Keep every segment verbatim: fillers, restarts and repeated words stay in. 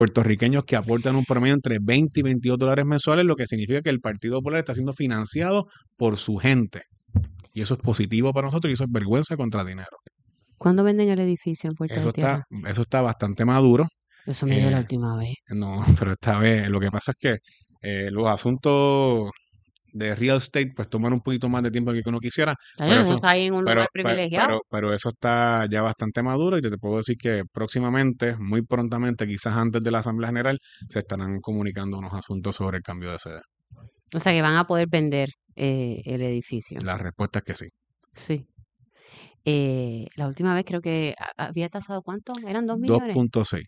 puertorriqueños que aportan un promedio entre veinte y veintidós dólares mensuales, lo que significa que el Partido Popular está siendo financiado por su gente. Y eso es positivo para nosotros y eso es vergüenza contra dinero. ¿Cuándo venden el edificio en Puerto Eso de Tierra? está, eso está bastante maduro. Eso me dio Eh, la última vez. No, pero esta vez lo que pasa es que eh, los asuntos de real estate pues toman un poquito más de tiempo que uno quisiera. Ay, Pero eso eso, está ahí en un pero, lugar pe- privilegiado. pero, pero eso está ya bastante maduro y te, te puedo decir que próximamente, muy prontamente, quizás antes de la Asamblea General, se estarán comunicando unos asuntos sobre el cambio de sede. O sea que van a poder vender eh, el edificio. La respuesta es que sí. Sí. Eh, la última vez creo que a- había tasado ¿cuánto? ¿Eran dos dos millones? punto seis.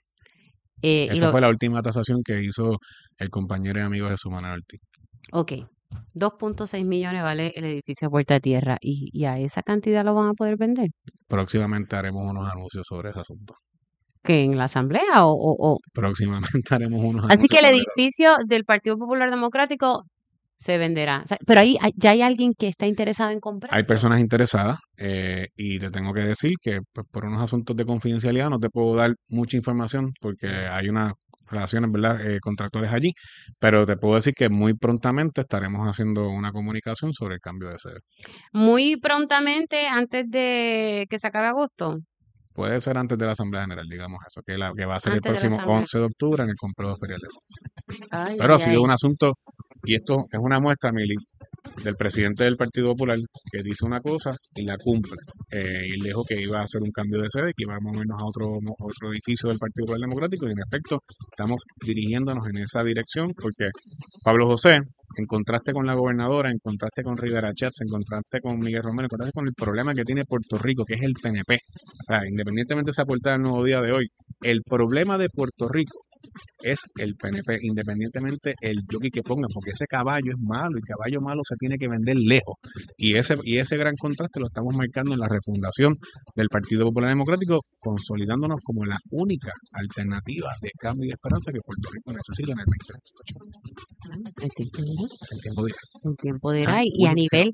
Eh, y Esa lo, fue la última tasación que hizo el compañero y amigo Jesús Manuel Ortiz. ok, dos punto seis millones vale el edificio de Puerta de Tierra y, y a esa cantidad lo van a poder vender. Próximamente haremos unos anuncios sobre ese asunto. ¿Que en la asamblea o, o, o? Próximamente haremos unos Así anuncios que el sobre edificio del Partido Popular Democrático se venderá. O sea, pero ahí hay- ya hay alguien que está interesado en comprar. Hay personas interesadas eh, y te tengo que decir que pues, por unos asuntos de confidencialidad no te puedo dar mucha información porque hay unas relaciones, ¿verdad? Eh, contractuales allí, pero te puedo decir que muy prontamente estaremos haciendo una comunicación sobre el cambio de sede. Muy prontamente, antes de que se acabe agosto. Puede ser antes de la Asamblea General, digamos eso, que, la, que va a ser Antes el de la próximo asamblea. once de octubre en el complejo ferial de Ponce. Ay, Pero ha ay, sido ay. un asunto, y esto es una muestra, Mili, del presidente del Partido Popular que dice una cosa y la cumple. Eh, y él dijo que iba a hacer un cambio de sede, que iba a movernos a otro, otro edificio del Partido Popular Democrático, y en efecto estamos dirigiéndonos en esa dirección porque Pablo José, en contraste con la gobernadora, en contraste con Rivera Schatz, en contraste con Miguel Romero, en contraste con el problema que tiene Puerto Rico, que es el P N P, o sea, independientemente de esa portada del Nuevo Día de hoy, el problema de Puerto Rico es el P N P, independientemente el jockey que pongan, porque ese caballo es malo y caballo malo se tiene que vender lejos. Y ese, y ese gran contraste lo estamos marcando en la refundación del Partido Popular Democrático, consolidándonos como la única alternativa de cambio y de esperanza que Puerto Rico necesita en el veinte veintiocho. El tiempo dirá. El tiempo dirá. El tiempo dirá. Ah, Y, y a uno, nivel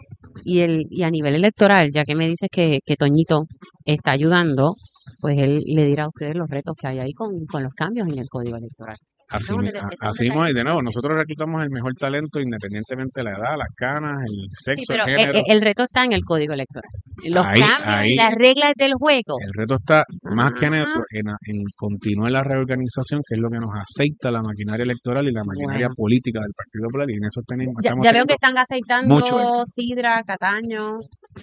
y el y a nivel electoral, ya que me dices que, que Toñito está ayudando, pues él le dirá a ustedes los retos que hay ahí con, con los cambios en el código electoral. Así, Eso es un mi- deta- a- eso es un así mismo, detalle. y de nuevo, nosotros reclutamos el mejor talento independientemente de la edad, las canas, el Sí, sexo, pero el eh, género. eh, el reto está en el código electoral. Los Ahí, cambios y ahí, las reglas del juego. el reto está más que en eso, Ajá. en, a- en continuar la reorganización, que es lo que nos aceita la maquinaria electoral y la maquinaria Bueno, política del Partido Popular, y en eso tenemos, ya, estamos ya veo que teniendo están mucho aceitando éxito. Sidra, Cataño.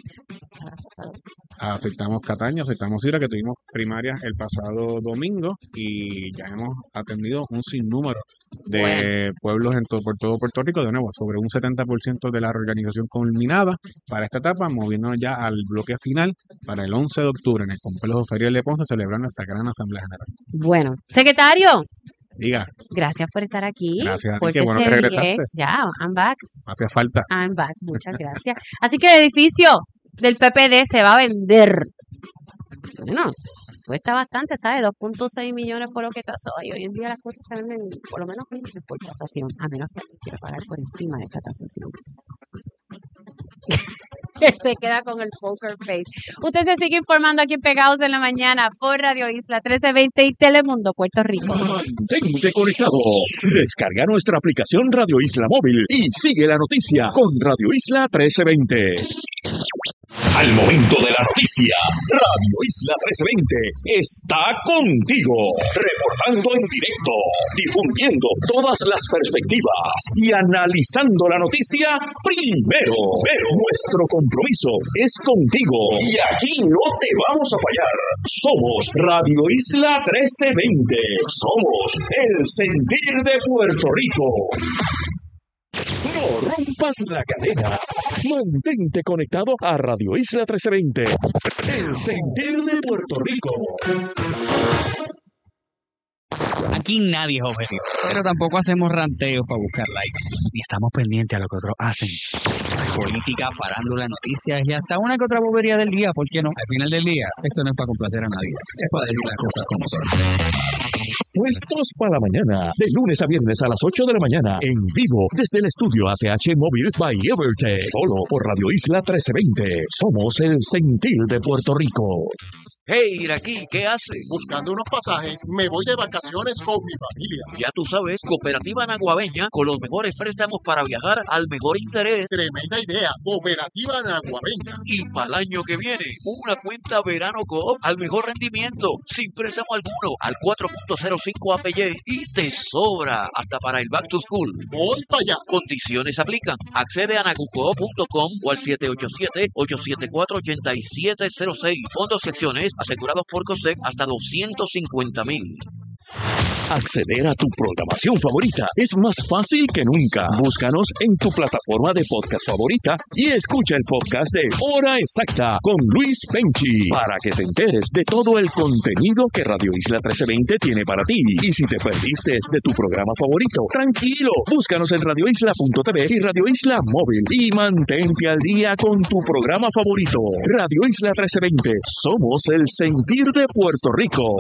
Aceptamos Cataño, aceptamos Sidra, que tuvimos primarias el pasado domingo y ya hemos atendido un sinnúmero Bueno, de pueblos en todo, por todo Puerto Rico, de nuevo, sobre un setenta por ciento de la reorganización culminada para esta etapa, moviéndonos ya al bloque final para el once de octubre en el complejo ferial de Ponce, celebrar nuestra gran Asamblea General. bueno. Secretario, Diga, gracias por estar aquí. gracias a ti, qué bueno Pórtese que bien. regresaste, Ya, I'm back. hacía falta. I'm back. Muchas gracias. Así que el edificio del P P D se va a vender. Bueno, cuesta bastante, ¿sabes? dos punto seis millones por lo que tasó. Y hoy en día las cosas se venden por lo menos mil por tasación, a menos que alguien quiera pagar por encima de esa tasación. Que se queda con el poker face. Usted se sigue informando aquí en Pegados en la Mañana por Radio Isla trece veinte y Telemundo, Puerto Rico. Mantente conectado. Descarga nuestra aplicación Radio Isla Móvil y sigue la noticia con Radio Isla trece veinte. Al momento de la noticia, Radio Isla trece veinte está contigo, reportando en directo, difundiendo todas las perspectivas y analizando la noticia primero. Pero nuestro compromiso es contigo y aquí no te vamos a fallar. Somos Radio Isla trece veinte. Somos el sentir de Puerto Rico. No rompas la cadena. Mantente conectado a Radio Isla trece veinte. El sentir de Puerto Rico. Aquí nadie es objetivo, pero tampoco hacemos ranteos para buscar likes, ni estamos pendientes a lo que otros hacen. Política, farándula, noticias y hasta una que otra bobería del día, ¿por qué no? Al final del día, esto no es para complacer a nadie, es para decir las cosas como son. Puestos para la mañana, de lunes a viernes a las ocho de la mañana, en vivo, desde el estudio A T H Móvil by Evertech, solo por Radio Isla trece veinte. Somos el sentir de Puerto Rico. Hey, Iraquí, ¿qué haces? Buscando unos pasajes, me voy de vacaciones con mi familia. Ya tú sabes, Cooperativa Naguabeña, con los mejores préstamos para viajar al mejor interés. Tremenda idea, Cooperativa Naguabeña. Y para el año que viene, una cuenta Verano Coop al mejor rendimiento, sin préstamo alguno, al cuatro punto cero cinco A P Y y te sobra hasta para el Back to School. Voy para allá. Condiciones aplican. Accede a nagucoop punto com o al siete ocho siete, ocho siete cuatro, ocho siete cero seis. Fondos secciones asegurados por COSEC hasta doscientos cincuenta mil. Acceder a tu programación favorita es más fácil que nunca. Búscanos en tu plataforma de podcast favorita y escucha el podcast de Hora Exacta con Luis Penchi para que te enteres de todo el contenido que Radio Isla trece veinte tiene para ti. Y si te perdiste de tu programa favorito, tranquilo, búscanos en radio isla punto t v y Radio Isla Móvil y mantente al día con tu programa favorito. Radio Isla trece veinte, somos el sentir de Puerto Rico.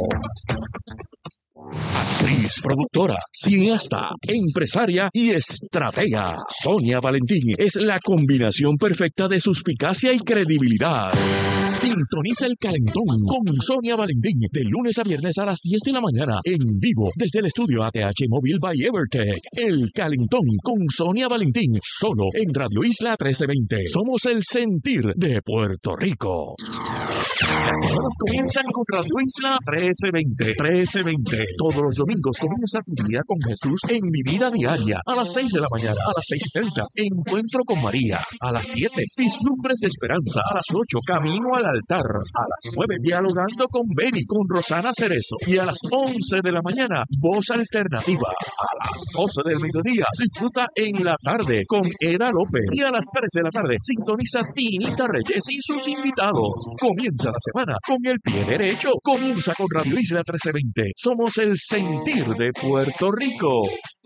Actriz, productora, cineasta, empresaria y estratega. Sonia Valentín es la combinación perfecta de suspicacia y credibilidad. Sintoniza El Calentón con Sonia Valentín de lunes a viernes a las diez de la mañana en vivo desde el estudio A T H Móvil by Evertech. El Calentón con Sonia Valentín solo en Radio Isla trece veinte. Somos el sentir de Puerto Rico. Las semanas comienzan con Radio Isla trece veinte. trece veinte. Todos los domingos comienza tu día con Jesús en Mi Vida Diaria. A las seis de la mañana, a las seis y treinta, Encuentro con María. A las siete, Vislumbres de Esperanza. A las ocho, Camino al Altar. A las nueve, Dialogando con Beni, con Rosana Cerezo. Y a las once de la mañana, Voz Alternativa. A las doce del mediodía, disfruta En la Tarde con Eda López. Y a las tres de la tarde, sintoniza Tinita Reyes y sus invitados. Comienza la semana con el pie derecho. Comienza con Radio Isla trece veinte. Somos el sentir de Puerto Rico.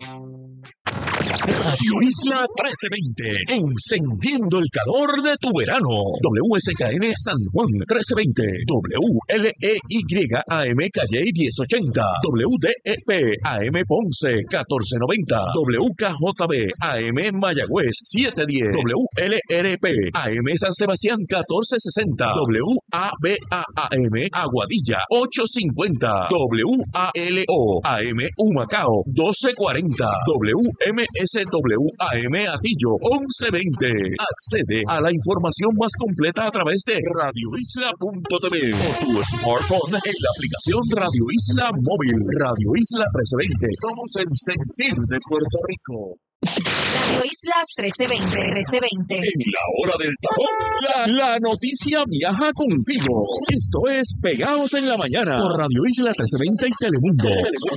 Radio Isla trece veinte, encendiendo el calor de tu verano. W S K N San Juan trece veinte, W L E Y A M Calle diez ochenta, W D E P A M Ponce catorce noventa, W K J B A M Mayagüez setecientos diez, W L R P A M San Sebastián catorce sesenta, W A B A A M Aguadilla ochocientos cincuenta, W A L O A M Humacao doce cuarenta, W M S W A M Atillo once veinte. Accede a la información más completa a través de radio isla punto t v o tu smartphone en la aplicación Radio Isla Móvil. Radio Isla trece veinte. Somos el sentir de Puerto Rico. Radio Isla trece veinte, trece veinte. En la hora del tapón, la, la noticia viaja contigo. Esto es Pegados en la Mañana por Radio Isla trece veinte y Telemundo.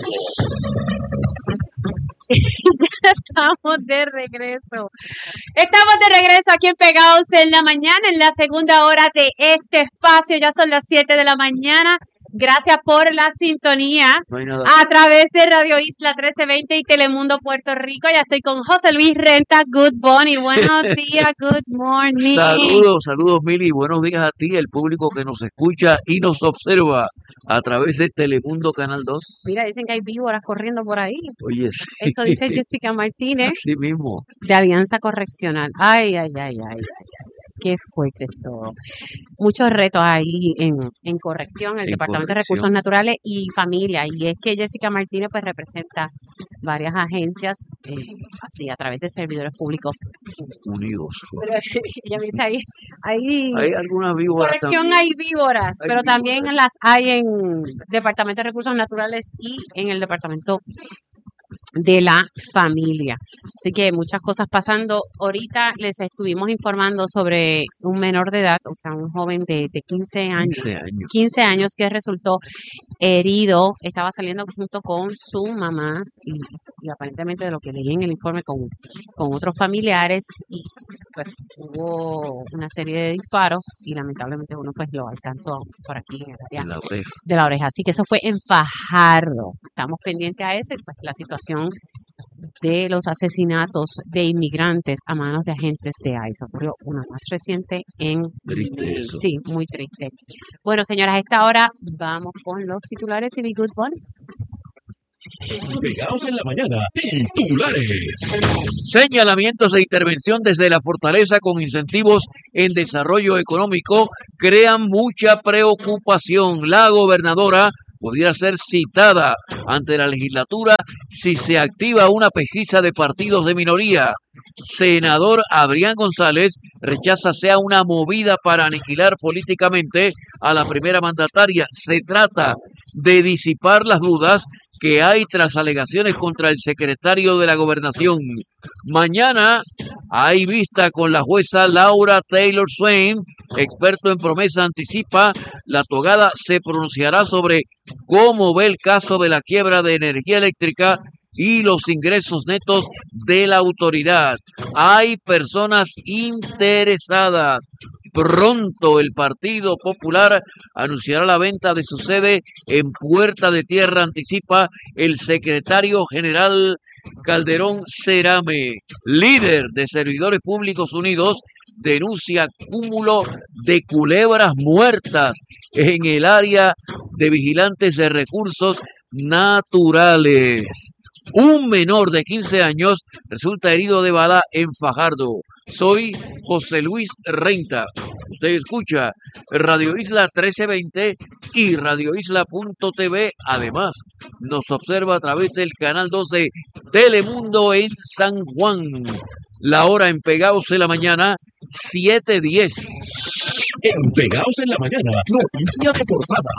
Ya estamos de regreso. Estamos de regreso aquí en Pegados en la Mañana, en la segunda hora de este espacio. Ya son las siete de la mañana. Gracias por la sintonía No hay nada. a través de Radio Isla trece veinte y Telemundo Puerto Rico. Ya estoy con José Luis Renta. Good morning. Buenos días. Good morning. Saludos, saludos, Mili. Buenos días a ti, el público que nos escucha y nos observa a través de Telemundo Canal dos. Mira, dicen que hay víboras corriendo por ahí. Oye, sí. Eso dice Jessica Martínez Así mismo. de Alianza Correccional. Ay, ay, ay, ay, ay, ay. Qué fuerte es todo. Muchos retos ahí en, en corrección, el En Departamento de corrección. Recursos Naturales y Familia. Y es que Jessica Martínez pues representa varias agencias, eh, así a través de servidores públicos. Unidos. Pero ella me dice ahí, ahí Hay algunas víboras corrección también. hay víboras, Hay pero también víboras. las hay en Departamento de Recursos Naturales y en el Departamento de la Familia. Así que muchas cosas pasando. Ahorita les estuvimos informando sobre un menor de edad, o sea, un joven de, de quince años. quince años. quince años que resultó herido, estaba saliendo junto con su mamá y, y aparentemente de lo que leí en el informe con, con otros familiares y pues hubo una serie de disparos y lamentablemente uno pues lo alcanzó por aquí en el área En la oreja. de la oreja. Así que eso fue en Fajardo. Estamos pendientes a eso y pues la situación de los asesinatos de inmigrantes a manos de agentes de ICE. Ocurrió una más reciente en... Triste eso. Sí, muy triste. Bueno, señoras, a esta hora vamos con los titulares y mi good morning. Pegados en la mañana, titulares. Señalamientos de intervención desde la fortaleza con incentivos en desarrollo económico crean mucha preocupación. La gobernadora pudiera ser citada ante la legislatura si se activa una pesquisa de partidos de minoría. Senador Adrián González rechaza sea una movida para aniquilar políticamente a la primera mandataria. Se trata de disipar las dudas que hay tras alegaciones contra el secretario de la Gobernación. Mañana hay vista con la jueza Laura Taylor Swain, experto en promesa, anticipa la togada se pronunciará sobre cómo ve el caso de la quiebra de energía eléctrica y los ingresos netos de la autoridad. Hay personas interesadas. Pronto el Partido Popular anunciará la venta de su sede en Puerta de Tierra, anticipa el secretario general Calderón Cerame. Líder de Servidores Públicos Unidos denuncia cúmulo de culebras muertas en el área de vigilantes de recursos naturales. Un menor de quince años resulta herido de bala en Fajardo. Soy José Luis Renta. Usted escucha Radio Isla trece veinte y radio isla punto t v. Además, nos observa a través del canal doce Telemundo en San Juan. La hora en Pegados en la mañana, siete diez. En Pegados en la mañana, noticia de portada.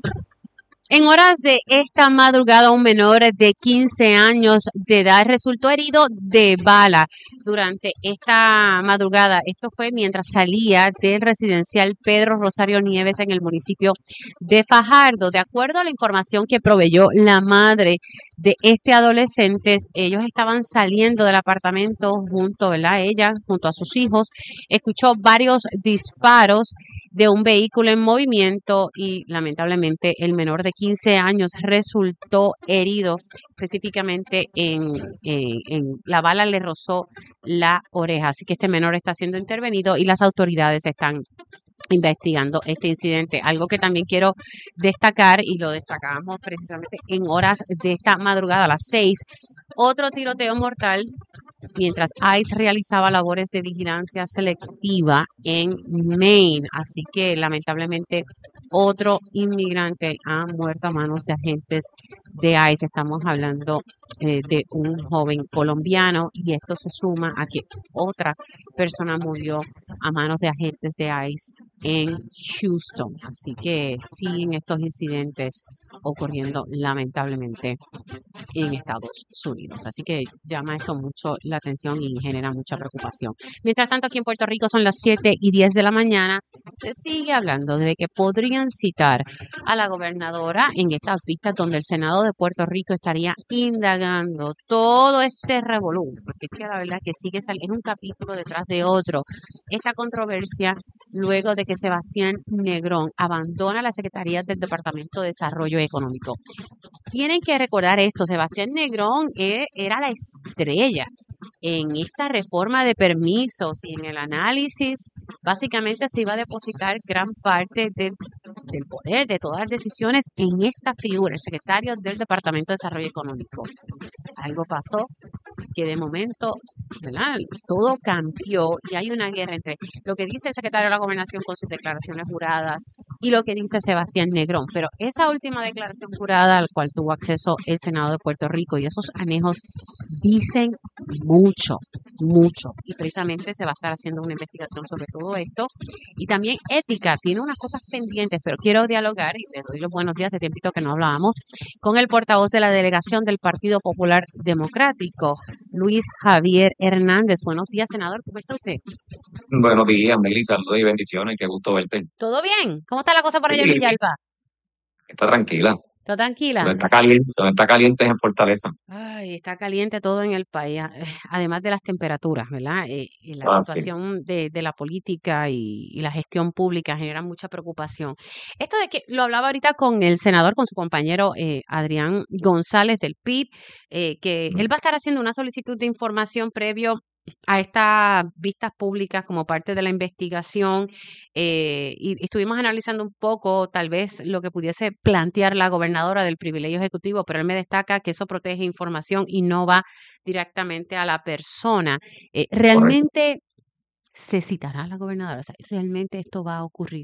En horas de esta madrugada, un menor de quince años de edad resultó herido de bala durante esta madrugada. Esto fue mientras salía del residencial Pedro Rosario Nieves en el municipio de Fajardo. De acuerdo a la información que proveyó la madre de este adolescente, ellos estaban saliendo del apartamento junto, ¿verdad? Ella junto a sus hijos, escuchó varios disparos de un vehículo en movimiento y lamentablemente el menor de quince años resultó herido, específicamente en, en, en la bala le rozó la oreja. Así que este menor está siendo intervenido y las autoridades están investigando este incidente. Algo que también quiero destacar, y lo destacamos precisamente en horas de esta madrugada a las seis, otro tiroteo mortal mientras ICE realizaba labores de vigilancia selectiva en Maine. Así que lamentablemente otro inmigrante ha muerto a manos de agentes de ICE. Estamos hablando eh, de un joven colombiano y esto se suma a que otra persona murió a manos de agentes de ICE en Houston. Así que siguen estos incidentes ocurriendo lamentablemente en Estados Unidos. Así que llama esto mucho la atención y genera mucha preocupación. Mientras tanto, aquí en Puerto Rico son las siete y diez de la mañana. Se sigue hablando de que podrían citar a la gobernadora en estas vistas donde el Senado de Puerto Rico estaría indagando todo este revolú, porque es que la verdad que sigue saliendo un capítulo detrás de otro. Esta controversia luego de que Sebastián Negrón abandona la Secretaría del Departamento de Desarrollo Económico. Tienen que recordar esto, Sebastián Negrón eh, era la estrella en esta reforma de permisos y en el análisis. Básicamente se iba a depositar gran parte del, del poder, de todas las decisiones en esta figura, el secretario del Departamento de Desarrollo Económico. Algo pasó que de momento, ¿verdad?, todo cambió y hay una guerra entre lo que dice el secretario de la Gobernación con sus declaraciones juradas y lo que dice Sebastián Negrón. Pero esa última declaración jurada al cual tuvo acceso el Senado de Puerto Rico y esos anejos dicen mucho, mucho. Y precisamente se va a estar haciendo una investigación sobre todo esto. Y también ética, tiene unas cosas pendientes, pero quiero dialogar y le doy los buenos días, hace tiempito que no hablábamos, con el portavoz de la delegación del Partido Popular Democrático, Luis Javier Hernández. Buenos días, senador, ¿cómo está usted? Buenos días, Meli, saludos y bendiciones, qué gusto verte. ¿Todo bien? ¿Cómo está la cosa por allá en Sí, Villalba? está tranquila. ¿Todo Donde tranquila? está caliente, donde está caliente es en Fortaleza. Ay, está caliente todo en el país, a- eh, además de las temperaturas, ¿verdad? Eh, y la Ah, sí. situación de, de la política y, y la gestión pública genera mucha preocupación. Esto de que lo hablaba ahorita con el senador, con su compañero eh, Adrián González del P I B, eh, que él va a estar haciendo una solicitud de información previo a estas vistas públicas como parte de la investigación eh, y estuvimos analizando un poco tal vez lo que pudiese plantear la gobernadora del privilegio ejecutivo, pero él me destaca que eso protege información y no va directamente a la persona. Eh, Correcto. ¿Realmente se citará a la gobernadora? O sea, ¿realmente esto va a ocurrir?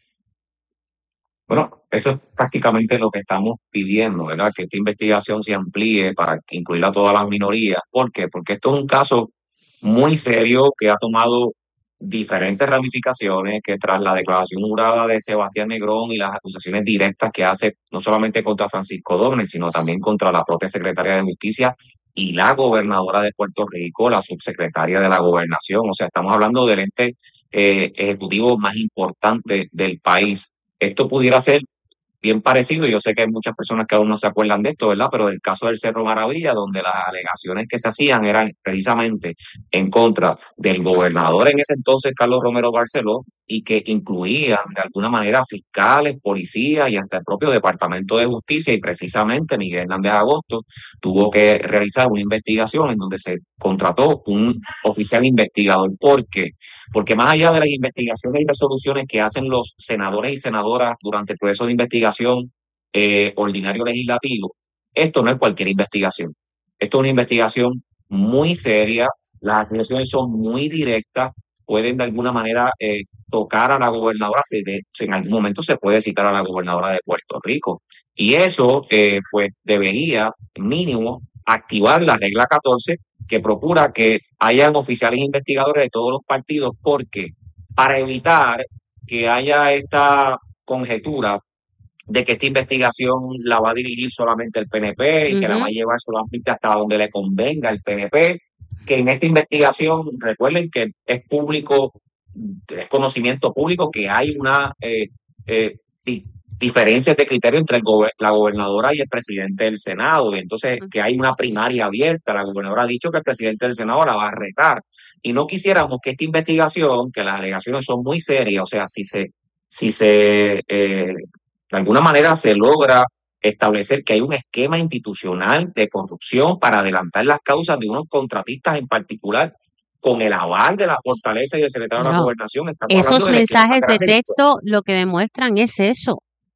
Bueno, eso es prácticamente lo que estamos pidiendo, ¿verdad? Que esta investigación se amplíe para incluir a todas las minorías. ¿Por qué? Porque esto es un caso muy serio que ha tomado diferentes ramificaciones, que tras la declaración jurada de Sebastián Negrón y las acusaciones directas que hace no solamente contra Francisco Domínguez, sino también contra la propia secretaria de Justicia y la gobernadora de Puerto Rico, la subsecretaria de la Gobernación. O sea, estamos hablando del ente eh, ejecutivo más importante del país. Esto pudiera ser bien parecido, yo sé que hay muchas personas que aún no se acuerdan de esto, ¿verdad? Pero del caso del Cerro Maravilla, donde las alegaciones que se hacían eran precisamente en contra del gobernador en ese entonces, Carlos Romero Barceló, y que incluían de alguna manera fiscales, policías y hasta el propio Departamento de Justicia, y precisamente Miguel Hernández Agosto tuvo que realizar una investigación en donde se contrató un oficial investigador. ¿Por qué? Porque más allá de las investigaciones y resoluciones que hacen los senadores y senadoras durante el proceso de investigación eh, ordinario legislativo, esto no es cualquier investigación. Esto es una investigación muy seria, las acusaciones son muy directas, pueden de alguna manera eh, tocar a la gobernadora, si, de, si en algún momento se puede citar a la gobernadora de Puerto Rico. Y eso eh, pues debería mínimo activar la regla catorce, que procura que hayan oficiales investigadores de todos los partidos, porque para evitar que haya esta conjetura de que esta investigación la va a dirigir solamente el P N P y que la va a Ujú. llevar solamente hasta donde le convenga al P N P, que en esta investigación, recuerden que es público, es conocimiento público que hay una eh, eh, di- diferencias de criterio entre el gober- la gobernadora y el presidente del Senado, y entonces que hay una primaria abierta. La gobernadora ha dicho que el presidente del Senado la va a retar, y no quisiéramos que esta investigación, que las alegaciones son muy serias, o sea, si se, si se eh, de alguna manera se logra establecer que hay un esquema institucional de corrupción para adelantar las causas de unos contratistas en particular, con el aval de la Fortaleza y del secretario de la Bueno, Gobernación, estamos hablando esos del esquema más mensajes de grande de la historia. texto lo que demuestran es eso.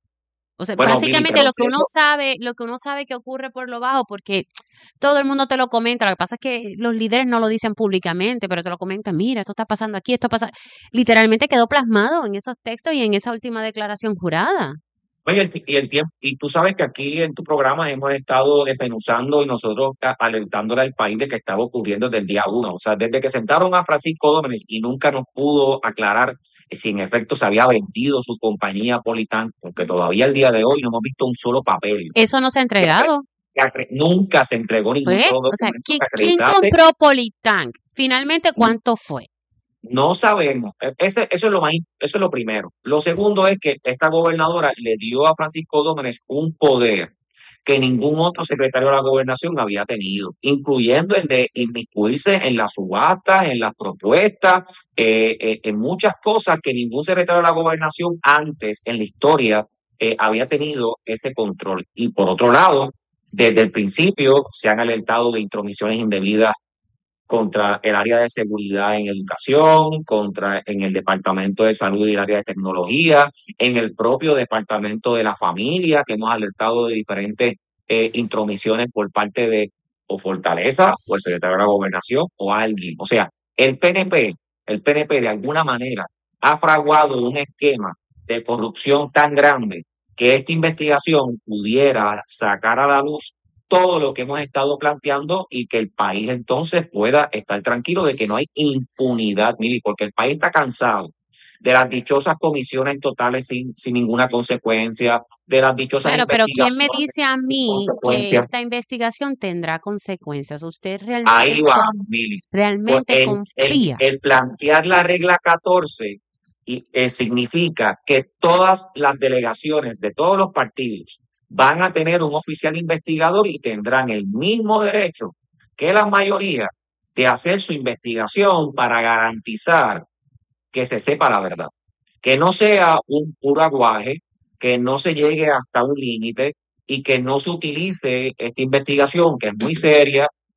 O sea, Bueno, Mili, básicamente pero lo si que uno eso, sabe, lo que uno sabe que ocurre por lo bajo, porque todo el mundo te lo comenta. Lo que pasa es que los líderes no lo dicen públicamente, pero te lo comentan. Mira, esto está pasando aquí, esto pasa. Literalmente quedó plasmado en esos textos y en esa última declaración jurada. oye, el, ti- y el tiempo, y tú sabes que aquí en tu programa hemos estado desmenuzando y nosotros a- alertándole al país de que estaba ocurriendo desde el día uno. O sea, desde que sentaron a Francisco Domínguez y nunca nos pudo aclarar si en efecto se había vendido su compañía Politan, porque todavía al día de hoy no hemos visto un solo papel Eso no se ha que acre- entregado. que acre- nunca se entregó ningún Pues, solo o sea, documento ¿quién, que quién acreditase. compró Politank? Finalmente, ¿cuánto fue? No sabemos. E- Ese, eso es lo más, im- eso es lo primero. Lo segundo es que esta gobernadora le dio a Francisco Domínguez un poder que ningún otro secretario de la gobernación había tenido, incluyendo el de inmiscuirse en las subastas, en las propuestas, eh, eh, en muchas cosas que ningún secretario de la gobernación antes en la historia eh, había tenido ese control. Y por otro lado, desde el principio se han alertado de intromisiones indebidas contra el área de seguridad en educación, contra en el departamento de salud y el área de tecnología, en el propio departamento de la familia, que hemos alertado de diferentes eh, intromisiones por parte de o Fortaleza o el secretario de la Gobernación o alguien. O sea, el P N P, el P N P de alguna manera ha fraguado un esquema de corrupción tan grande que esta investigación pudiera sacar a la luz todo lo que hemos estado planteando y que el país entonces pueda estar tranquilo de que no hay impunidad, Mili, porque el país está cansado de las dichosas comisiones totales sin, sin ninguna consecuencia, de las dichosas Claro, pero ¿quién me investigaciones dice a sin mí que consecuencias. esta investigación tendrá consecuencias? ¿Usted realmente, Ahí va, con- Mili. Pues realmente el, el, confía? el plantear la regla catorce y, eh, significa que todas las delegaciones de todos los partidos van a tener un oficial investigador y tendrán el mismo derecho que la mayoría de hacer su investigación para garantizar que se sepa la verdad, que no sea un puro aguaje, que no se llegue hasta un límite y que no se utilice esta investigación, que es muy seria,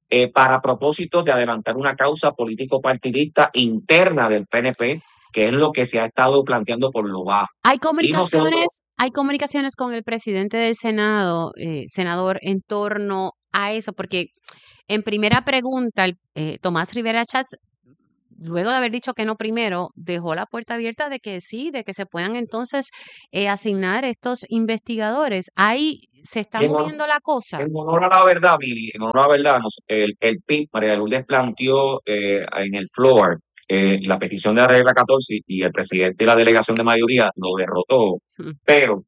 eh, para propósitos de adelantar una causa político-partidista interna del P N P, que es lo que se ha estado planteando por lo bajo. Hay Y nosotros, comunicaciones, hay comunicaciones con el presidente del Senado, eh, senador, en torno a eso, porque en primera pregunta, el, eh, Tomás Rivera Chats, luego de haber dicho que no primero, dejó la puerta abierta de que sí, de que se puedan entonces eh, asignar estos investigadores. Ahí se está en, hon- moviendo la cosa. en honor a la verdad, Mili, en honor a la verdad, nos- el, el P I B, María Lourdes planteó eh, en el floor eh, la petición de la regla catorce y el presidente de la delegación de mayoría lo derrotó, Mm. pero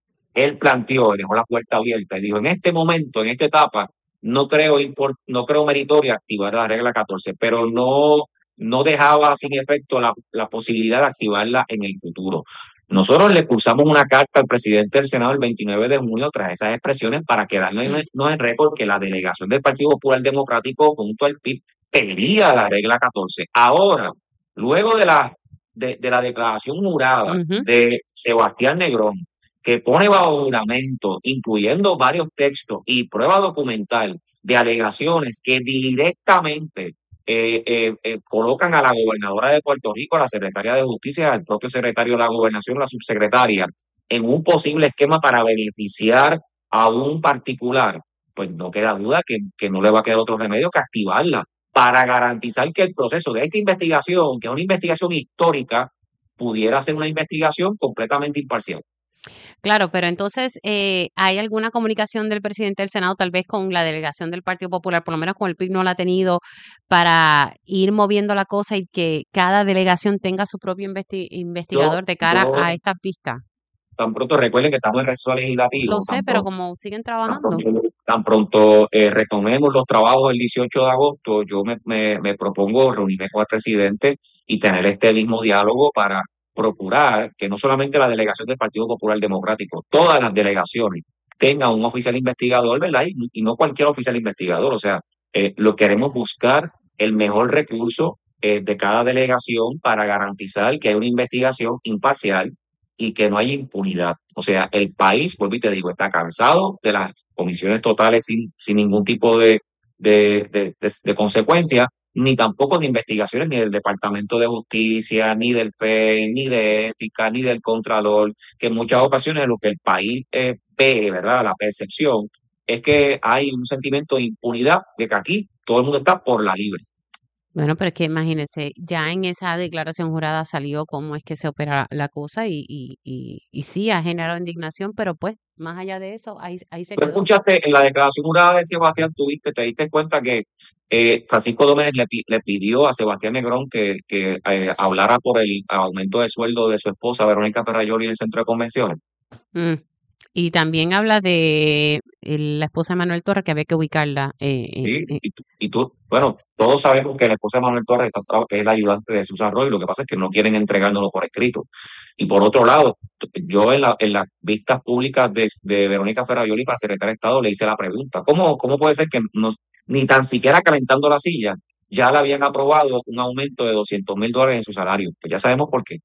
él planteó, dejó la puerta abierta y dijo, en este momento, en esta etapa, no creo, impor- no creo meritorio activar la regla catorce, pero no, no dejaba sin efecto la, la posibilidad de activarla en el futuro. Nosotros le cursamos una carta al presidente del Senado el veintinueve de junio tras esas expresiones para quedarnos en, en récord que la delegación del Partido Popular Democrático junto al P I B pedía la regla catorce. Ahora, luego de la, de, de la declaración jurada Ujú. de Sebastián Negrón, que pone bajo juramento, incluyendo varios textos y prueba documental de alegaciones que directamente eh, eh, eh, colocan a la gobernadora de Puerto Rico, a la secretaria de Justicia, al propio secretario de la Gobernación, la subsecretaria, en un posible esquema para beneficiar a un particular, pues no queda duda que, que no le va a quedar otro remedio que activarla para garantizar que el proceso de esta investigación, que es una investigación histórica, pudiera ser una investigación completamente imparcial. Claro, pero entonces, eh, ¿hay alguna comunicación del presidente del Senado, tal vez con la delegación del Partido Popular, por lo menos con el P I B no la ha tenido, para ir moviendo la cosa y que cada delegación tenga su propio investi- Yo, investigador de cara yo a estas pistas? tan pronto recuerden que estamos en receso Lo legislativo, sé, tan pero pronto, como siguen tan trabajando. pronto, tan pronto eh, retomemos los trabajos el dieciocho de agosto, yo me, me, me propongo reunirme con el presidente y tener este mismo diálogo para procurar que no solamente la delegación del Partido Popular Democrático, todas las delegaciones tengan un oficial investigador, ¿verdad? Y, y no cualquier oficial investigador, o sea, eh, lo queremos buscar el mejor recurso eh, de cada delegación para garantizar que hay una investigación imparcial y que no haya impunidad. O sea, el país, vuelvo y te digo, está cansado de las comisiones totales sin, sin ningún tipo de, de, de, de, de consecuencia, ni tampoco de investigaciones ni del Departamento de Justicia, ni del F E I, ni de Ética, ni del Contralor, que en muchas ocasiones lo que el país eh, ve, ¿verdad? La percepción es que hay un sentimiento de impunidad, de que aquí todo el mundo está por la libre. Bueno, pero es que imagínese, ya en esa declaración jurada salió cómo es que se opera la cosa y, y, y, y sí, ha generado indignación, pero pues, más allá de eso, ahí, ahí se Tú quedó. escuchaste en la declaración jurada de Sebastián, tuviste, te diste cuenta que eh, Francisco Domínguez le, pi- le pidió a Sebastián Negrón que, que eh, hablara por el aumento de sueldo de su esposa, Verónica Ferrayoli, en el centro de convenciones. Mm. Y también habla de el- la esposa de Manuel Torres, que había que ubicarla. Eh, eh, ¿Sí? eh, Y, tú, y tú, bueno, todos sabemos que la esposa de Manuel Torres está tra- es la ayudante de Susan Roy, lo que pasa es que no quieren entregárnoslo por escrito. Y por otro lado, t- yo en, la, en las vistas públicas de, de Verónica Ferrayoli para secretaria de Estado le hice la pregunta, ¿cómo, cómo puede ser que no, ni tan siquiera calentando la silla ya le habían aprobado un aumento de doscientos mil dólares en su salario? Pues ya sabemos por qué.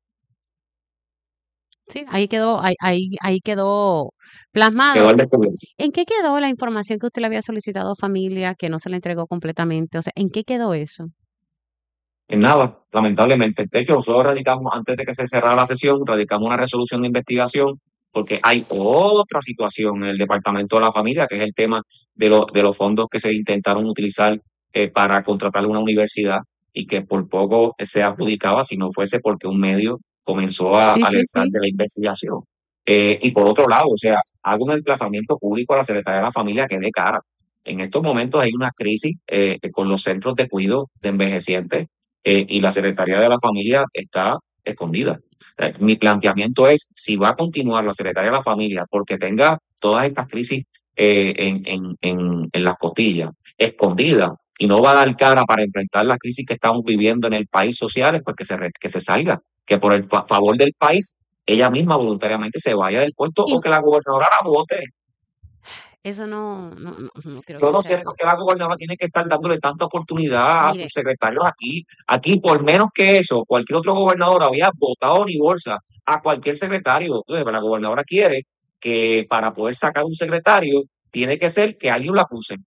sí, ahí quedó, ahí, ahí, ahí quedó plasmado. Quedó al descubierto. ¿En qué quedó la información que usted le había solicitado a familia, que no se le entregó completamente? O sea, ¿en qué quedó eso? En nada, lamentablemente. De hecho, nosotros radicamos, antes de que se cerrara la sesión, radicamos una resolución de investigación porque hay otra situación en el Departamento de la Familia, que es el tema de, los de los fondos que se intentaron utilizar eh, para contratar una universidad y que por poco se adjudicaba si no fuese porque un medio comenzó a Sí, sí, alertar sí. de la investigación. Eh, y por otro lado, o sea, hago un emplazamiento público a la Secretaría de la Familia que dé cara. En estos momentos hay una crisis eh, con los centros de cuidado de envejecientes eh, y la Secretaría de la Familia está escondida. Eh, Mi planteamiento es, si va a continuar la Secretaría de la Familia porque tenga todas estas crisis eh, en, en, en, en las costillas, escondidas, y no va a dar cara para enfrentar las crisis que estamos viviendo en el país sociales, pues que se, re- que se salga, que por el fa- favor del país, ella misma voluntariamente se vaya del puesto Y o que la gobernadora la vote. eso no, no, no, no creo Yo que no sea. sé por qué la gobernadora tiene que estar dándole tanta oportunidad a Mire, sus secretarios aquí. Aquí, por menos que eso, cualquier otro gobernador había votado ni bolsa a cualquier secretario. Entonces, la gobernadora quiere que para poder sacar un secretario, tiene que ser que alguien lo acuse.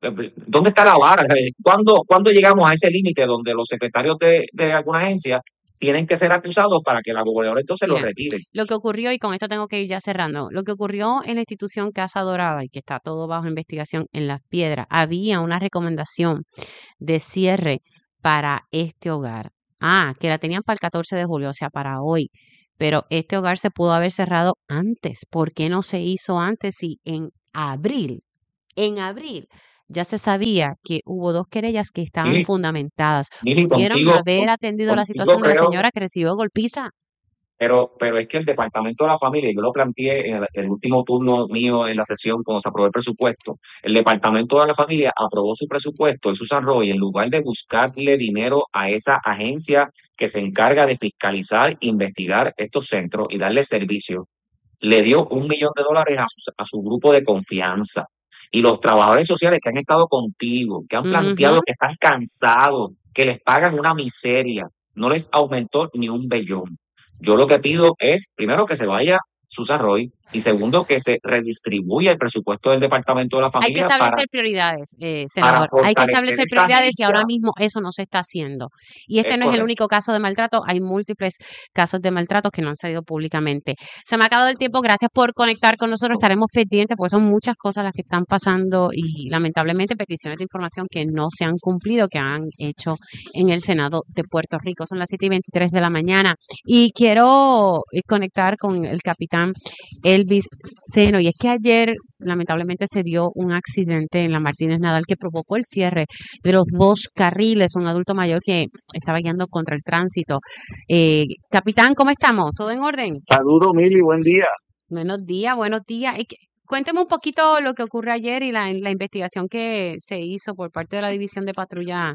¿Dónde está la vara? ¿Cuándo, ¿cuándo llegamos a ese límite donde los secretarios de, de alguna agencia tienen que ser acusados para que la gobernadora entonces los Mira, retire? lo que ocurrió, y con esto tengo que ir ya cerrando, lo que ocurrió en la institución Casa Dorada y que está todo bajo investigación en Las Piedras, había una recomendación de cierre para este hogar. Ah, que la tenían para el catorce de julio, o sea, para hoy. Pero este hogar se pudo haber cerrado antes. ¿Por qué no se hizo antes si en abril, en abril, ya se sabía que hubo dos querellas que estaban Mili, fundamentadas? Mili, Pudieron contigo, haber atendido la contigo situación de la creo, señora que recibió golpiza. pero, pero es que el Departamento de la Familia, yo lo planteé en el, el último turno mío en la sesión cuando se aprobó el presupuesto, el Departamento de la Familia aprobó su presupuesto en Susan Roy, en lugar de buscarle dinero a esa agencia que se encarga de fiscalizar, investigar estos centros y darle servicio, le dio un millón de dólares a su, a su grupo de confianza. Y los trabajadores sociales que han estado contigo, que han planteado Ujú. que están cansados, que les pagan una miseria, no les aumentó ni un vellón. Yo lo que pido es, primero, que se vaya Susan Roy y segundo, que se redistribuya el presupuesto del Departamento de la Hay que Familia para, establecer prioridades, eh, para senador. Hay que fortalecer establecer esta prioridades y ahora agencia. mismo eso no se está haciendo. Y este Es no es el correcto. único caso de maltrato, hay múltiples casos de maltrato que no han salido públicamente. Se me ha acabado el tiempo, gracias por conectar con nosotros, estaremos pendientes porque son muchas cosas las que están pasando y lamentablemente peticiones de información que no se han cumplido, que han hecho en el Senado de Puerto Rico. Son las siete y veintitrés de la mañana y quiero eh, conectar con el capitán Elvis Seno, y es que ayer lamentablemente se dio un accidente en la Martínez Nadal que provocó el cierre de los dos carriles, un adulto mayor que estaba guiando contra el tránsito. Eh, capitán, ¿cómo estamos? ¿Todo en orden? Saludos, Mili, buen día. Buenos días, buenos días. Y que- cuénteme un poquito lo que ocurrió ayer y la, la investigación que se hizo por parte de la División de Patrulla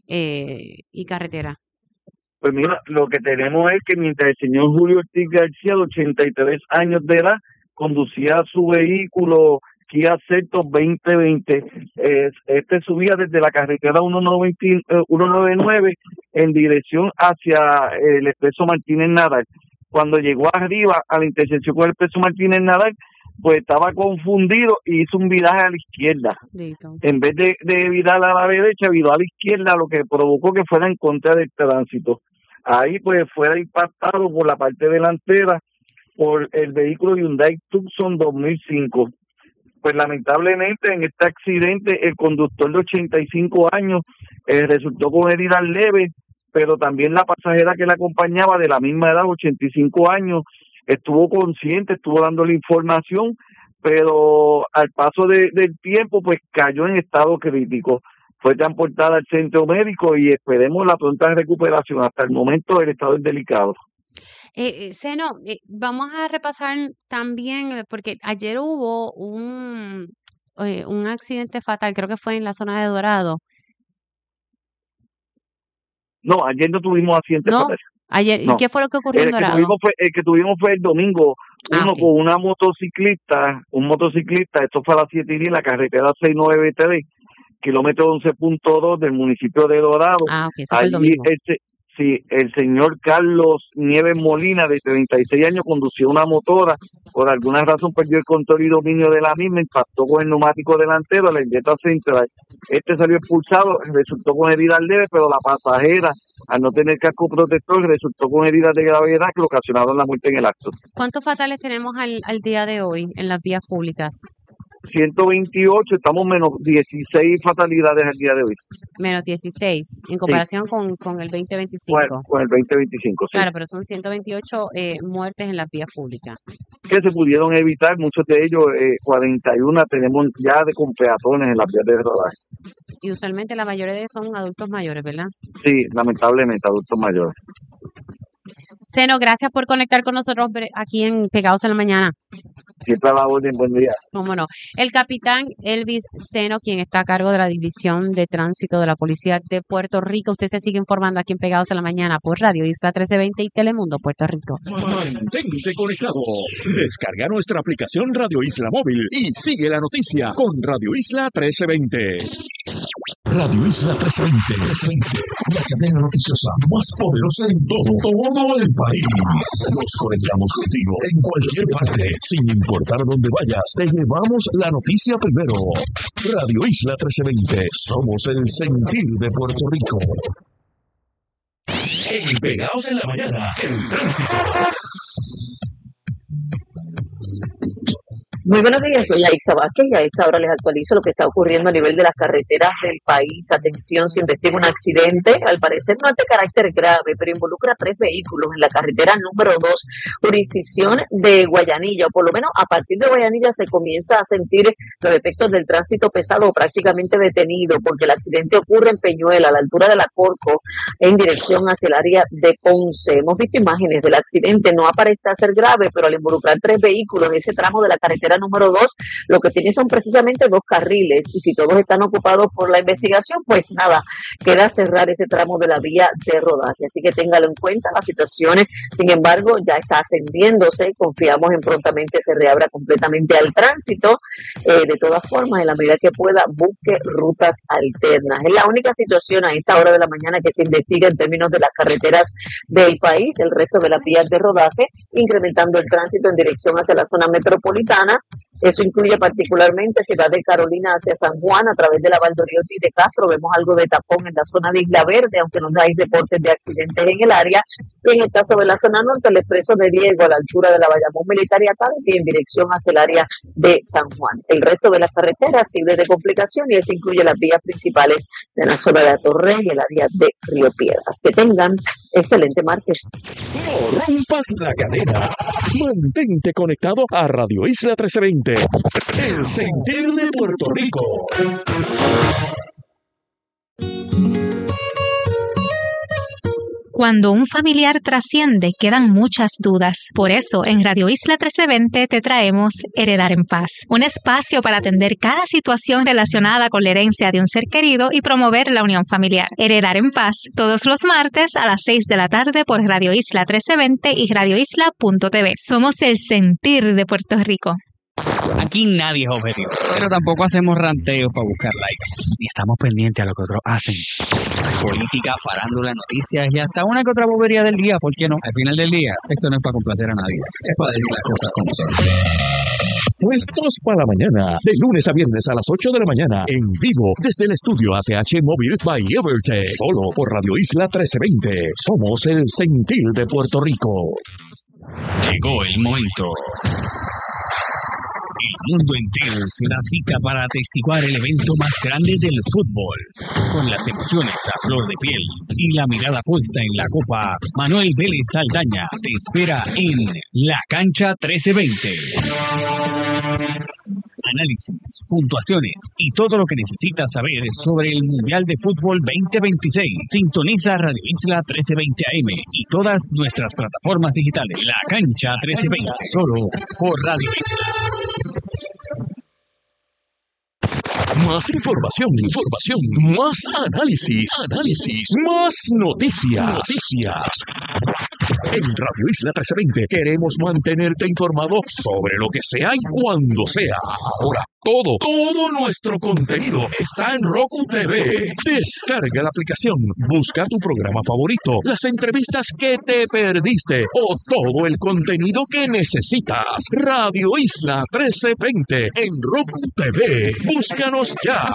eh, y Carretera. Pues mira, lo que tenemos es que mientras el señor Julio Ortiz García, de ochenta y tres años de edad, conducía su vehículo Kia Celtos veinte veinte, eh, este subía desde la carretera ciento noventa y nueve en dirección hacia el Expreso Martínez Nadal. Cuando llegó arriba a la intersección con el Expreso Martínez Nadal, pues estaba confundido y hizo un viraje a la izquierda. Dito. En vez de, de virar a la derecha, viró a la izquierda, lo que provocó que fuera en contra del tránsito. Ahí pues fuera impactado por la parte delantera por el vehículo Hyundai Tucson dos mil cinco. Pues lamentablemente en este accidente el conductor de ochenta y cinco años eh, resultó con heridas leves, pero también la pasajera que la acompañaba de la misma edad, ochenta y cinco años, estuvo consciente, estuvo dándole información, pero al paso de, del tiempo pues cayó en estado crítico. Fue transportada al centro médico y esperemos la pronta recuperación. Hasta el momento el estado es delicado. Eh, eh, Seno, eh, vamos a repasar también, eh, porque ayer hubo un, eh, un accidente fatal, creo que fue en la zona de Dorado. No, ayer no tuvimos accidente ¿No? fatal. Ayer, ¿y No. qué fue lo que ocurrió en El que Dorado? tuvimos fue el que tuvimos fue el domingo, Ah, uno ok. con una motociclista, un motociclista, esto fue a las siete y diez, la carretera seiscientos noventa y tres, kilómetro once punto dos del municipio de Dorado. Ah, ok, eso fue el Allí domingo. el, se- sí, el señor Carlos Nieves Molina, de treinta y seis años, conducía una motora, por alguna razón perdió el control y dominio de la misma, impactó con el neumático delantero, la inyecta central. Este salió expulsado, resultó con heridas leves, pero la pasajera, al no tener casco protector, resultó con heridas de gravedad que le ocasionaron la muerte en el acto. ¿Cuántos fatales tenemos al, al día de hoy en las vías públicas? ciento veintiocho, estamos menos dieciséis fatalidades al día de hoy, Menos dieciséis, en sí, comparación con, con el veinte con el, veinticinco. con el veinte veinticinco, sí. Claro, pero son ciento veintiocho eh, muertes en las vías públicas. Que se pudieron evitar, muchos de ellos, eh, cuarenta y uno tenemos ya de con peatones en las vías de rodaje. Y usualmente la mayoría de ellos son adultos mayores, ¿verdad? Sí, lamentablemente, adultos mayores. Seno, gracias por conectar con nosotros bre- aquí en Pegados en la Mañana. Siempre a la orden, buen día. Cómo no. El capitán Elvis Seno, quien está a cargo de la División de Tránsito de la Policía de Puerto Rico. Usted se sigue informando aquí en Pegados en la Mañana por Radio Isla trece veinte y Telemundo, Puerto Rico. Mantente conectado. Descarga nuestra aplicación Radio Isla Móvil y sigue la noticia con Radio Isla trece veinte. Radio Isla trescientos veinte, la cadena noticiosa más poderosa en todo, todo el país. Nos conectamos contigo en cualquier parte, sin importar dónde vayas, te llevamos la noticia primero. Radio Isla trescientos veinte, somos el sentir de Puerto Rico. En Pegados en la Mañana, el tránsito. Muy buenos días, soy Aixa Vázquez y a esta hora les actualizo lo que está ocurriendo a nivel de las carreteras del país. Atención, se investiga un accidente, al parecer no es de carácter grave, pero involucra a tres vehículos en la carretera número dos, jurisdicción de Guayanilla, o por lo menos a partir de Guayanilla se comienza a sentir los efectos del tránsito pesado o prácticamente detenido, porque el accidente ocurre en Peñuela, a la altura de la Corco, en dirección hacia el área de Ponce. Hemos visto imágenes del accidente, no aparenta ser grave, pero al involucrar tres vehículos en ese tramo de la carretera número dos, lo que tiene son precisamente dos carriles, y si todos están ocupados por la investigación, pues nada, queda cerrar ese tramo de la vía de rodaje, así que téngalo en cuenta. Las situaciones, sin embargo, ya está ascendiéndose, confiamos en prontamente se reabra completamente al tránsito. Eh, de todas formas, en la medida que pueda, busque rutas alternas. Es la única situación a esta hora de la mañana que se investiga en términos de las carreteras del país. El resto de las vías de rodaje, incrementando el tránsito en dirección hacia la zona metropolitana. Eso incluye particularmente Ciudad de Carolina hacia San Juan a través de la Valdoriotti de Castro. Vemos algo de tapón en la zona de Isla Verde, aunque no hay reportes de accidentes en el área. Y en el caso de la zona norte, el expreso de Diego a la altura de la Bayamón Militar y Academy en dirección hacia el área de San Juan. El resto de las carreteras libres de complicación, y eso incluye las vías principales de la zona de Atorrey y el área de Río Piedras. Que tengan excelente martes. No rompas la cadena. Mantente conectado a Radio Isla trescientos veinte, el sentir de Puerto Rico. Cuando un familiar trasciende, quedan muchas dudas. Por eso, en Radio Isla trece veinte te traemos Heredar en Paz, un espacio para atender cada situación relacionada con la herencia de un ser querido y promover la unión familiar. Heredar en Paz, todos los martes a las seis de la tarde por Radio Isla trece veinte y radio isla punto t v. Somos el sentir de Puerto Rico. Aquí nadie es objetivo, pero tampoco hacemos ranteos para buscar likes, ni estamos pendientes a lo que otros hacen. Política, farándula, noticias y hasta una que otra bobería del día, ¿por qué no? Al final del día, esto no es para complacer a nadie, es para decir las cosas como son. Puestos para la mañana, de lunes a viernes a las ocho de la mañana, en vivo, desde el estudio A T H Móvil by Evertech, solo por Radio Isla trece veinte. Somos el sentir de Puerto Rico. Llegó el momento. El mundo entero se da cita para atestiguar el evento más grande del fútbol. Con las emociones a flor de piel y la mirada puesta en la copa, Manuel Vélez Saldaña te espera en La Cancha trece veinte. Análisis, puntuaciones y todo lo que necesitas saber sobre el Mundial de Fútbol veinte veintiséis. Sintoniza Radio Isla trece veinte A M y todas nuestras plataformas digitales. La Cancha trece veinte, solo por Radio Isla. Más información, información, más análisis, análisis, más noticias, noticias. En Radio Isla trece veinte queremos mantenerte informado sobre lo que sea y cuando sea. Ahora, todo, todo nuestro contenido está en Roku T V. Descarga la aplicación, busca tu programa favorito, las entrevistas que te perdiste o todo el contenido que necesitas. Radio Isla trece veinte en Roku T V. Búscanos ya.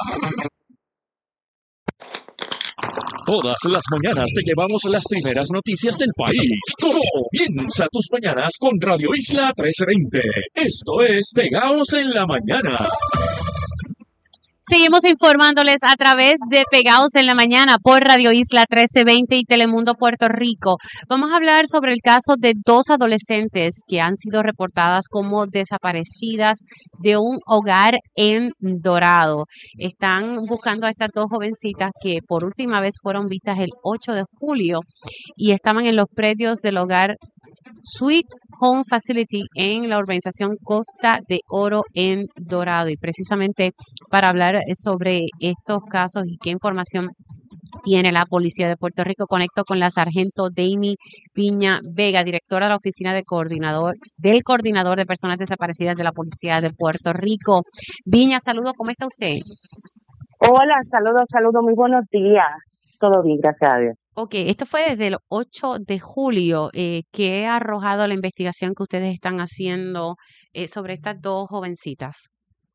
Todas las mañanas te llevamos las primeras noticias del país. Comienza tus mañanas con Radio Isla trece veinte. Esto es Pegados en la Mañana. Seguimos informándoles a través de Pegados en la Mañana por Radio Isla trece veinte y Telemundo Puerto Rico. Vamos a hablar sobre el caso de dos adolescentes que han sido reportadas como desaparecidas de un hogar en Dorado. Están buscando a estas dos jovencitas que por última vez fueron vistas el ocho de julio y estaban en los predios del hogar Sweet Home Facility en la urbanización Costa de Oro en Dorado. Y precisamente para hablar sobre estos casos y qué información tiene la Policía de Puerto Rico, conecto con la sargento Deimi Piña Vega, directora de la Oficina de Coordinador del Coordinador de Personas Desaparecidas de la Policía de Puerto Rico. Viña, saludos, ¿cómo está usted? Hola, saludos, saludos, muy buenos días. Todo bien, gracias a Dios. Ok, esto fue desde el ocho de julio. Eh, ¿qué ha arrojado la investigación que ustedes están haciendo eh, sobre estas dos jovencitas?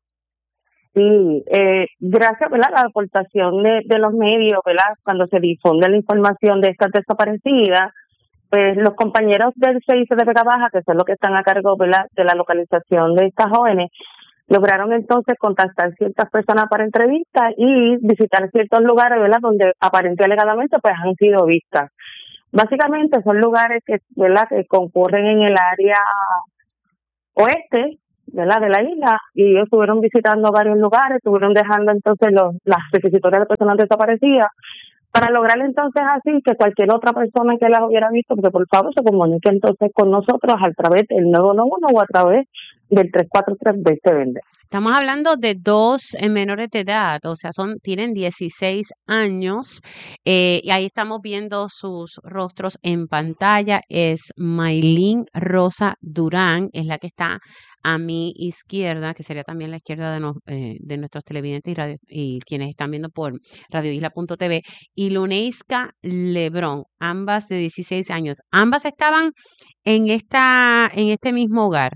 Sí, eh, gracias, ¿verdad? A la aportación de, de los medios, ¿verdad? Cuando se difunde la información de estas desaparecidas, pues los compañeros del C I C de Vega Baja, que son los que están a cargo, ¿verdad?, de la localización de estas jóvenes, lograron entonces contactar ciertas personas para entrevistas y visitar ciertos lugares, ¿verdad?, donde aparentemente alegadamente pues han sido vistas. Básicamente son lugares que, ¿verdad?, que concurren en el área oeste, ¿verdad?, de la isla, y ellos estuvieron visitando varios lugares, estuvieron dejando entonces los las requisitorias de personas desaparecidas para lograr entonces así que cualquier otra persona que las hubiera visto, porque por favor se comunique entonces con nosotros a través del nueve uno uno o a través del tres cuatro tres veinte veinte. Estamos hablando de dos eh, menores de edad, o sea, son tienen dieciséis años, eh, y ahí estamos viendo sus rostros en pantalla. Es Maylin Rosa Durán, es la que está a mi izquierda, que sería también la izquierda de, nos- eh, de nuestros televidentes y, radio- y quienes están viendo por radio isla punto t v, y Luneiska Lebrón, ambas de dieciséis años. Ambas estaban en esta, en este mismo hogar.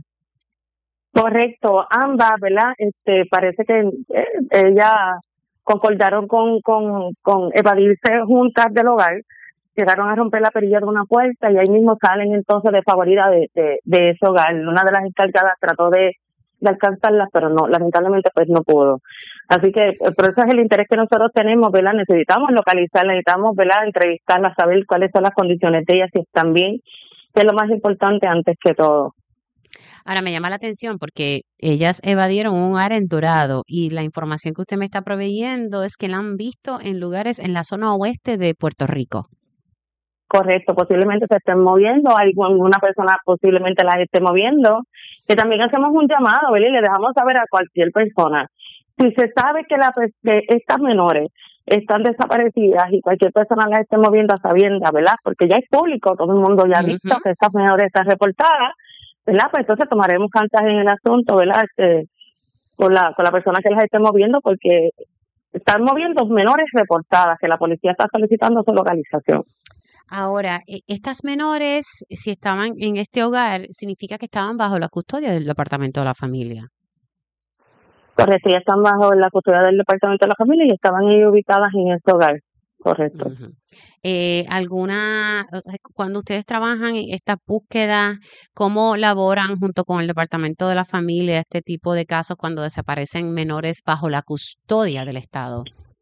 Correcto, ambas, ¿verdad? Este, parece que eh, ellas concordaron con, con, con evadirse juntas del hogar, llegaron a romper la perilla de una puerta y ahí mismo salen entonces de favorita de, de, de ese hogar. Una de las encargadas trató de, de alcanzarlas, pero no, lamentablemente pues no pudo. Así que eh, por eso es el interés que nosotros tenemos, ¿verdad? Necesitamos localizarlas, necesitamos, ¿verdad?, entrevistarlas, saber cuáles son las condiciones de ellas, si están bien, que es lo más importante antes que todo. Ahora me llama la atención porque ellas evadieron un hogar en Dorado y la información que usted me está proveyendo es que la han visto en lugares en la zona oeste de Puerto Rico. Correcto, posiblemente se estén moviendo, alguna persona posiblemente las esté moviendo, que también hacemos un llamado, ¿verdad? Y le dejamos saber a cualquier persona. Si se sabe que, la, que estas menores están desaparecidas y cualquier persona las esté moviendo a sabiendas, ¿verdad? Porque ya es público, todo el mundo ya ha visto Ujú. que estas menores están reportadas, ¿verdad? Pues entonces tomaremos cartas en el asunto, ¿verdad? Este, con la con la persona que las esté moviendo, porque están moviendo menores reportadas, que la policía está solicitando su localización. Ahora, e- estas menores, si estaban en este hogar, significa que estaban bajo la custodia del Departamento de la Familia. Correcto, ya están bajo la custodia del Departamento de la Familia y estaban ahí ubicadas en este hogar. Correcto. Ujú. Eh, alguna, o sea, cuando ustedes trabajan en estas búsquedas, ¿cómo laboran junto con el Departamento de la Familia este tipo de casos cuando desaparecen menores bajo la custodia del Estado?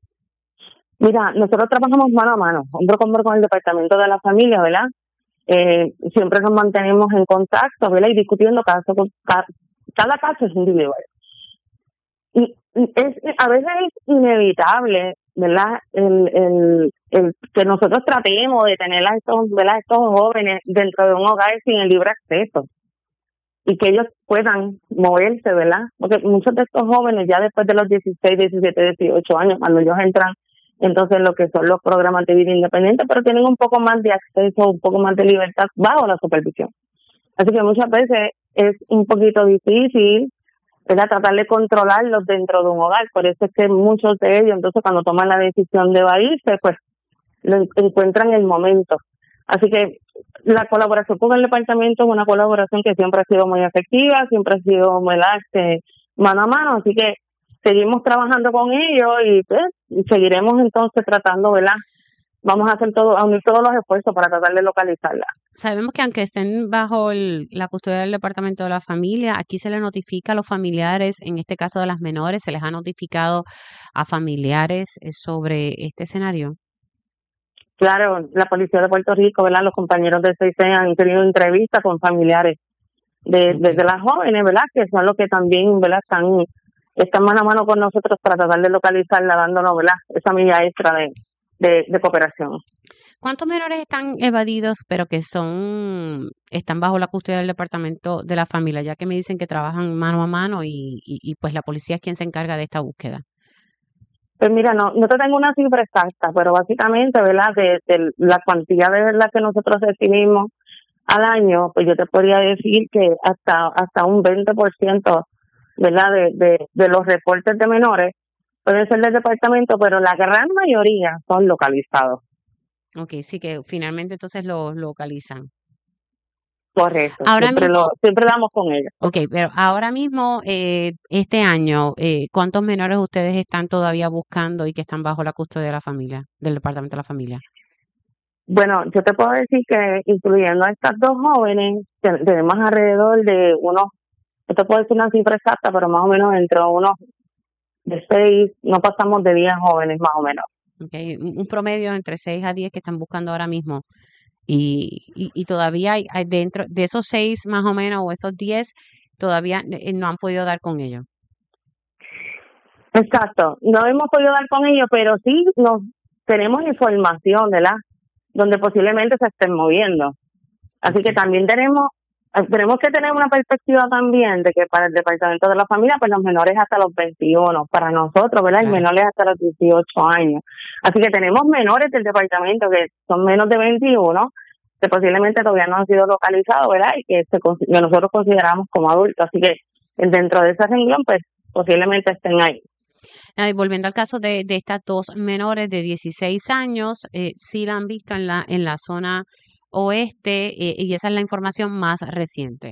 Mira, nosotros trabajamos mano a mano, hombro con hombro con el Departamento de la Familia, ¿verdad? Eh, siempre nos mantenemos en contacto, ¿verdad? Y discutiendo caso, con- ca- cada caso es individual. Y y es a veces es inevitable, ¿verdad? El, el, el que nosotros tratemos de tener a estos, ¿verdad?, estos jóvenes dentro de un hogar sin el libre acceso y que ellos puedan moverse, ¿verdad? Porque muchos de estos jóvenes ya después de los dieciséis, diecisiete, dieciocho años, cuando ellos entran entonces lo que son los programas de vida independiente, pero tienen un poco más de acceso, un poco más de libertad bajo la supervisión. Así que muchas veces es un poquito difícil, ¿verdad?, tratar de controlarlos dentro de un hogar. Por eso es que muchos de ellos, entonces, cuando toman la decisión de evadirse, pues lo en- encuentran el momento. Así que la colaboración con el departamento es una colaboración que siempre ha sido muy efectiva, siempre ha sido, ¿verdad?, este, mano a mano. Así que seguimos trabajando con ellos y pues y seguiremos entonces tratando, ¿verdad? Vamos a hacer todo, a unir todos los esfuerzos para tratar de localizarla. Sabemos que aunque estén bajo el- la custodia del Departamento de la Familia, aquí se les notifica a los familiares, en este caso de las menores, se les ha notificado a familiares eh, sobre este escenario. Claro, la policía de Puerto Rico, ¿verdad? Los compañeros de C I C han tenido entrevistas con familiares de, de, de las jóvenes, ¿verdad? Que son los que también, ¿verdad?, están, están mano a mano con nosotros para tratar de localizarla, dándonos, ¿verdad?, esa milla extra de, de, de cooperación. ¿Cuántos menores están evadidos, pero que son están bajo la custodia del Departamento de la Familia, ya que me dicen que trabajan mano a mano y, y, y pues la policía es quien se encarga de esta búsqueda? Pues mira, no, no te tengo una cifra exacta, pero básicamente, ¿verdad?, de, de la cantidad de verdad que nosotros recibimos al año, pues yo te podría decir que hasta hasta un veinte por ciento, ¿verdad?, de, de, de los reportes de menores pueden ser del departamento, pero la gran mayoría son localizados. Ok, sí que finalmente entonces lo localizan. Correcto, Ahora siempre, mismo, lo, siempre damos con ellos. ok, pero ahora mismo, eh, este año, eh, ¿cuántos menores ustedes están todavía buscando y que están bajo la custodia de la familia, del departamento de la familia? Bueno, yo te puedo decir que incluyendo a estas dos jóvenes, te- tenemos alrededor de unos, no te puedo decir una cifra exacta, pero más o menos entre unos de seis, no pasamos de diez jóvenes más o menos. Okay, un un promedio entre seis a diez que están buscando ahora mismo. Y, y, y todavía hay, hay dentro de esos seis más o menos o esos diez, todavía eh, no han podido dar con ellos. Exacto, no hemos podido dar con ellos, pero sí nos tenemos información, ¿verdad? Donde posiblemente se estén moviendo. Así que también tenemos eh, tenemos que tener una perspectiva también de que para el departamento de la familia, pues los menores hasta los veintiuno, para nosotros, ¿verdad? El Claro. menor es hasta los dieciocho años. Así que tenemos menores del departamento que son menos de veintiuno, que posiblemente todavía no han sido localizados, ¿verdad? Y que, se, consi- que nosotros consideramos como adultos. Así que eh, dentro de ese renglón, pues posiblemente estén ahí. Ah, y volviendo al caso de, de estas dos menores de dieciséis años, eh, sí la han visto en la, en la zona oeste, eh, y esa es la información más reciente.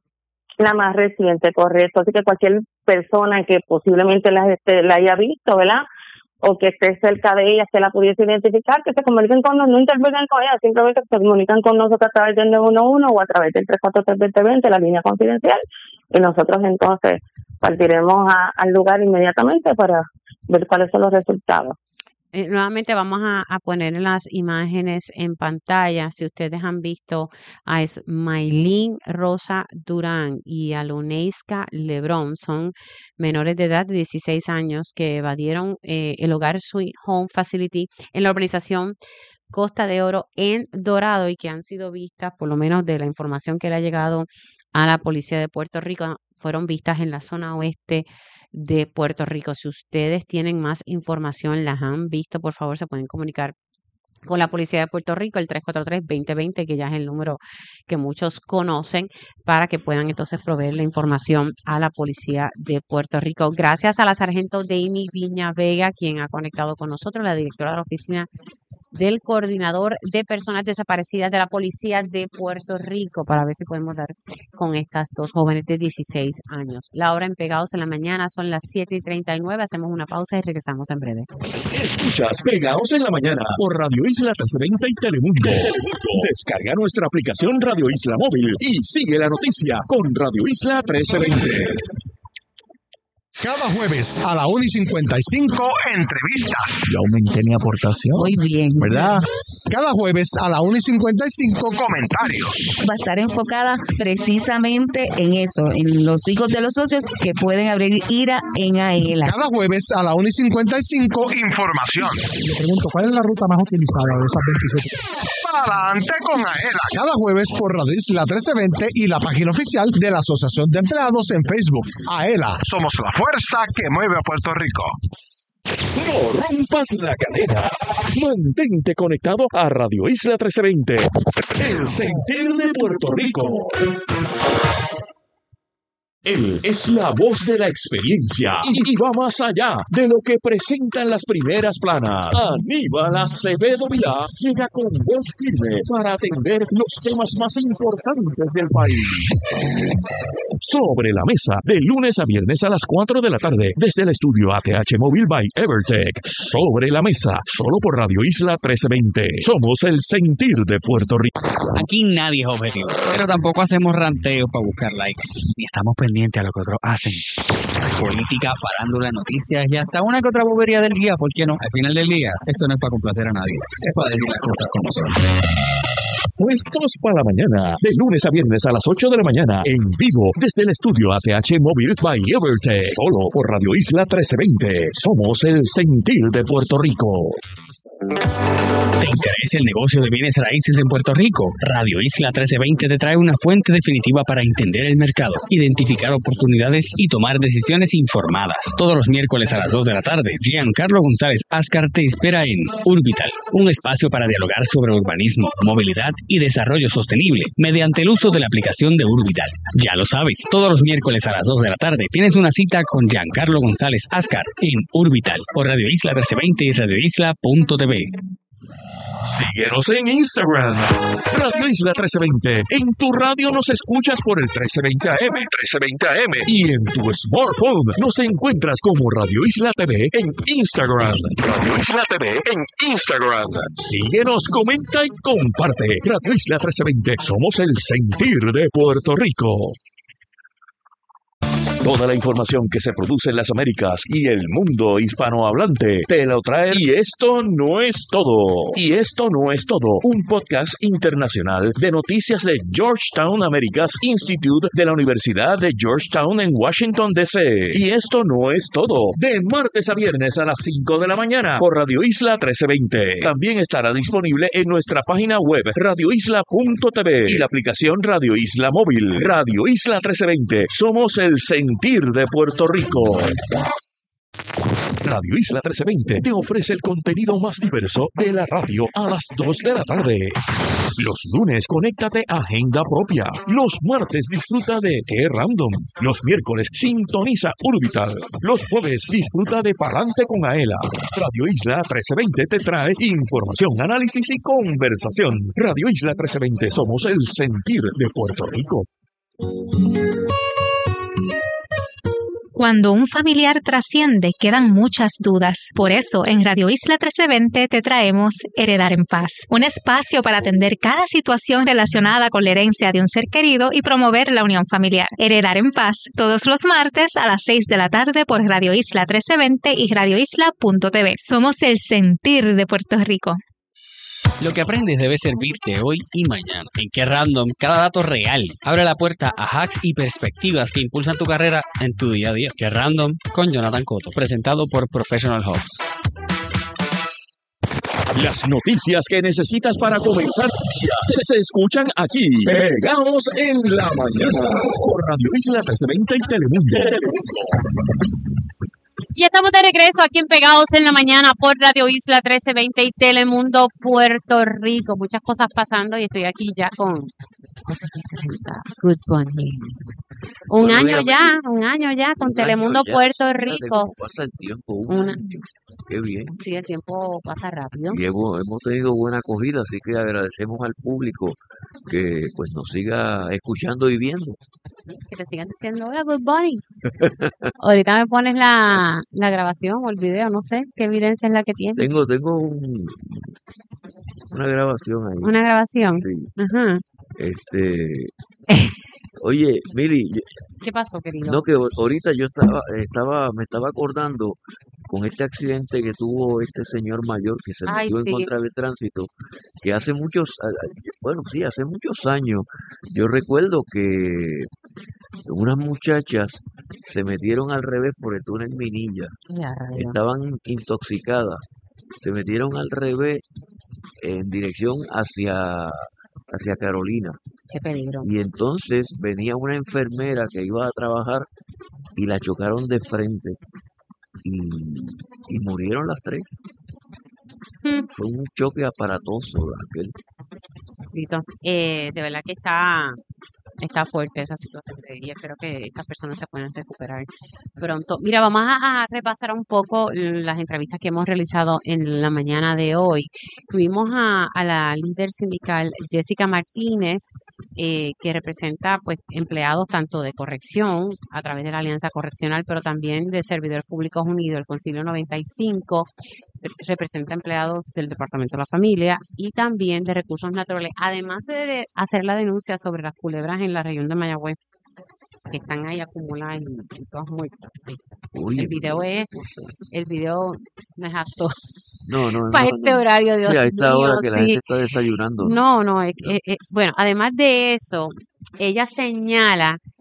La más reciente, correcto. Así que cualquier persona que posiblemente la, este, la haya visto, ¿verdad? O que esté cerca de ella, que la pudiese identificar, que se comuniquen con nosotros, no intervengan con ella, simplemente se comunican con nosotros a través del nueve uno uno o a través del tres cuatro tres dos cero dos cero, la línea confidencial, y nosotros entonces partiremos a- al lugar inmediatamente para ver cuáles son los resultados. Eh, nuevamente vamos a, a poner las imágenes en pantalla. Si ustedes han visto a Ismailín Rosa Durán y a Luneiska Lebrón, son menores de edad de dieciséis años que evadieron eh, el hogar Sweet Home Facility en la urbanización Costa de Oro en Dorado y que han sido vistas, por lo menos de la información que le ha llegado a la policía de Puerto Rico, fueron vistas en la zona oeste de Puerto Rico. Si ustedes tienen más información, las han visto, por favor, se pueden comunicar con la Policía de Puerto Rico, el tres cuatro tres dos cero dos cero, que ya es el número que muchos conocen, para que puedan entonces proveer la información a la Policía de Puerto Rico. Gracias a la sargento Deini Viña Vega, quien ha conectado con nosotros, la directora de la oficina del coordinador de personas desaparecidas de la Policía de Puerto Rico, para ver si podemos dar con estas dos jóvenes de dieciséis años. La hora en Pegados en la Mañana son las siete y treinta y nueve. Hacemos una pausa y regresamos en breve. Escuchas Pegados en la Mañana por Radio Isla trescientos veinte y Telemundo. Descarga nuestra aplicación Radio Isla Móvil y sigue la noticia con Radio Isla trescientos veinte. Cada jueves a la una y cincuenta y cinco, entrevistas. Yo aumenté mi aportación. Muy bien. ¿Verdad? Cada jueves a la una y cincuenta y cinco, comentarios. Va a estar enfocada precisamente en eso, en los hijos de los socios que pueden abrir ira en AELA. Cada jueves a la una y cincuenta y cinco, información. Le pregunto, ¿cuál es la ruta más utilizada de esas veintisiete? Adelante con AELA. Cada jueves por Radio Isla trece veinte y la página oficial de la Asociación de Empleados en Facebook. AELA, somos la fuerza que mueve a Puerto Rico. No rompas la cadena. Mantente conectado a Radio Isla trescientos veinte. El sentir de Puerto Rico. Él es la voz de la experiencia y, y va más allá de lo que presentan las primeras planas. Aníbal Acevedo Vilá llega con voz firme para atender los temas más importantes del país. Sobre la mesa, de lunes a viernes a las cuatro de la tarde, desde el estudio A T H Móvil by Evertech. Sobre la mesa, solo por Radio Isla trescientos veinte. Somos el sentir de Puerto Rico. Aquí nadie es objetivo, pero tampoco hacemos ranteos para buscar likes, ni estamos pendientes a lo que otros hacen. Política, farándula, noticias y hasta una que otra bobería del día, ¿por qué no? Al final del día, esto no es para complacer a nadie, es para decir las cosas como son. Puestos para la mañana, de lunes a viernes a las ocho de la mañana, en vivo, desde el estudio A T H Móvil by Evertech, solo por Radio Isla trescientos veinte. Somos el sentir de Puerto Rico. ¿Te interesa el negocio de bienes raíces en Puerto Rico? Radio Isla trece veinte te trae una fuente definitiva para entender el mercado, identificar oportunidades y tomar decisiones informadas. Todos los miércoles a las dos de la tarde, Giancarlo González Ascar te espera en Urbital, un espacio para dialogar sobre urbanismo, movilidad y desarrollo sostenible mediante el uso de la aplicación de Urbital. Ya lo sabes, todos los miércoles a las dos de la tarde tienes una cita con Giancarlo González Ascar en Urbital por Radio Isla trece veinte y radio isla punto t v. Síguenos en Instagram, Radio Isla trece veinte. En tu radio nos escuchas por el trece veinte A M, trece veinte A M. Y en tu smartphone nos encuentras como Radio Isla T V en Instagram. Radio Isla T V en Instagram. Síguenos, comenta y comparte. Radio Isla trece veinte. Somos el sentir de Puerto Rico. Toda la información que se produce en las Américas y el mundo hispanohablante te lo trae. Y esto no es todo. Y esto no es todo. Un podcast internacional de noticias de Georgetown Americas Institute de la Universidad de Georgetown en Washington, D C. Y esto no es todo. De martes a viernes a las cinco de la mañana por Radio Isla trece veinte. También estará disponible en nuestra página web radio isla punto t v y la aplicación Radio Isla Móvil. Radio Isla trece veinte. Somos el sentir de Puerto Rico. Radio Isla trece veinte te ofrece el contenido más diverso de la radio a las dos de la tarde. Los lunes, conéctate a Agenda Propia. Los martes, disfruta de Qué Random. Los miércoles, sintoniza Urbital. Los jueves, disfruta de Palante con Aela. Radio Isla trece veinte te trae información, análisis y conversación. Radio Isla trece veinte, somos el sentir de Puerto Rico. Cuando un familiar trasciende, quedan muchas dudas. Por eso, en Radio Isla trece veinte te traemos Heredar en Paz, un espacio para atender cada situación relacionada con la herencia de un ser querido y promover la unión familiar. Heredar en Paz, todos los martes a las seis de la tarde por Radio Isla trece veinte y radio isla punto t v. Somos el sentir de Puerto Rico. Lo que aprendes debe servirte hoy y mañana. En Qué Random, cada dato real abre la puerta a hacks y perspectivas que impulsan tu carrera en tu día a día. Qué Random con Jonathan Cotto, presentado por Professional Hubs. Las noticias que necesitas para comenzar se, se escuchan aquí, pegados en la mañana, por Radio Isla trece veinte y Telemundo. Y estamos de regreso aquí en Pegados en la Mañana por Radio Isla trece veinte y Telemundo Puerto Rico. Muchas cosas pasando y estoy aquí ya con José Vicente. Good morning. Un Bueno, año mira, ya, un año ya con Un Telemundo año ya. Puerto Fíjate Rico. cómo pasa el tiempo, un Una, año. Qué bien. sí, el tiempo pasa rápido. Y hemos, hemos tenido buena acogida, así que agradecemos al público que pues nos siga escuchando y viendo. Que te sigan diciendo, hola, good morning. Ahorita me pones la, la grabación o el video, no sé qué evidencia es la que tienes. Tengo, tengo un, una grabación ahí. Una grabación. Sí. Ajá. Este, oye, Mili, yo- ¿Qué pasó, querido? no que ahor- ahorita yo estaba, estaba, me estaba acordando con este accidente que tuvo este señor mayor que se Ay, metió en sí. contra del tránsito, que hace muchos, a- a- bueno, sí, hace muchos años, yo recuerdo que unas muchachas se metieron al revés por el túnel Minilla, Ya, rayos. estaban intoxicadas, se metieron al revés en dirección hacia, hacia Carolina. Qué peligro. Y entonces venía una enfermera que iba a trabajar y la chocaron de frente y, y murieron las tres. Mm. Fue un choque aparatoso aquel. Listo. Eh, de verdad que está, está fuerte esa situación y espero que estas personas se puedan recuperar pronto. Mira, vamos a, a repasar un poco las entrevistas que hemos realizado en la mañana de hoy. Tuvimos a, a la líder sindical Jessica Martínez, eh, que representa pues empleados tanto de corrección a través de la Alianza Correccional, pero también de Servidores Públicos Unidos, el Concilio noventa y cinco, re- representa empleados del Departamento de la Familia y también de Recursos Naturales, además de de hacer la denuncia sobre las culebras en la región de Mayagüez que están ahí acumuladas y, y todas muertas. Oye, El video es, el video no es apto no, no, para no, este no. horario, Dios Sí, a esta mío, hora que la sí. gente está desayunando, ¿no? No, no, es, es- es- bueno, además de eso, ella señala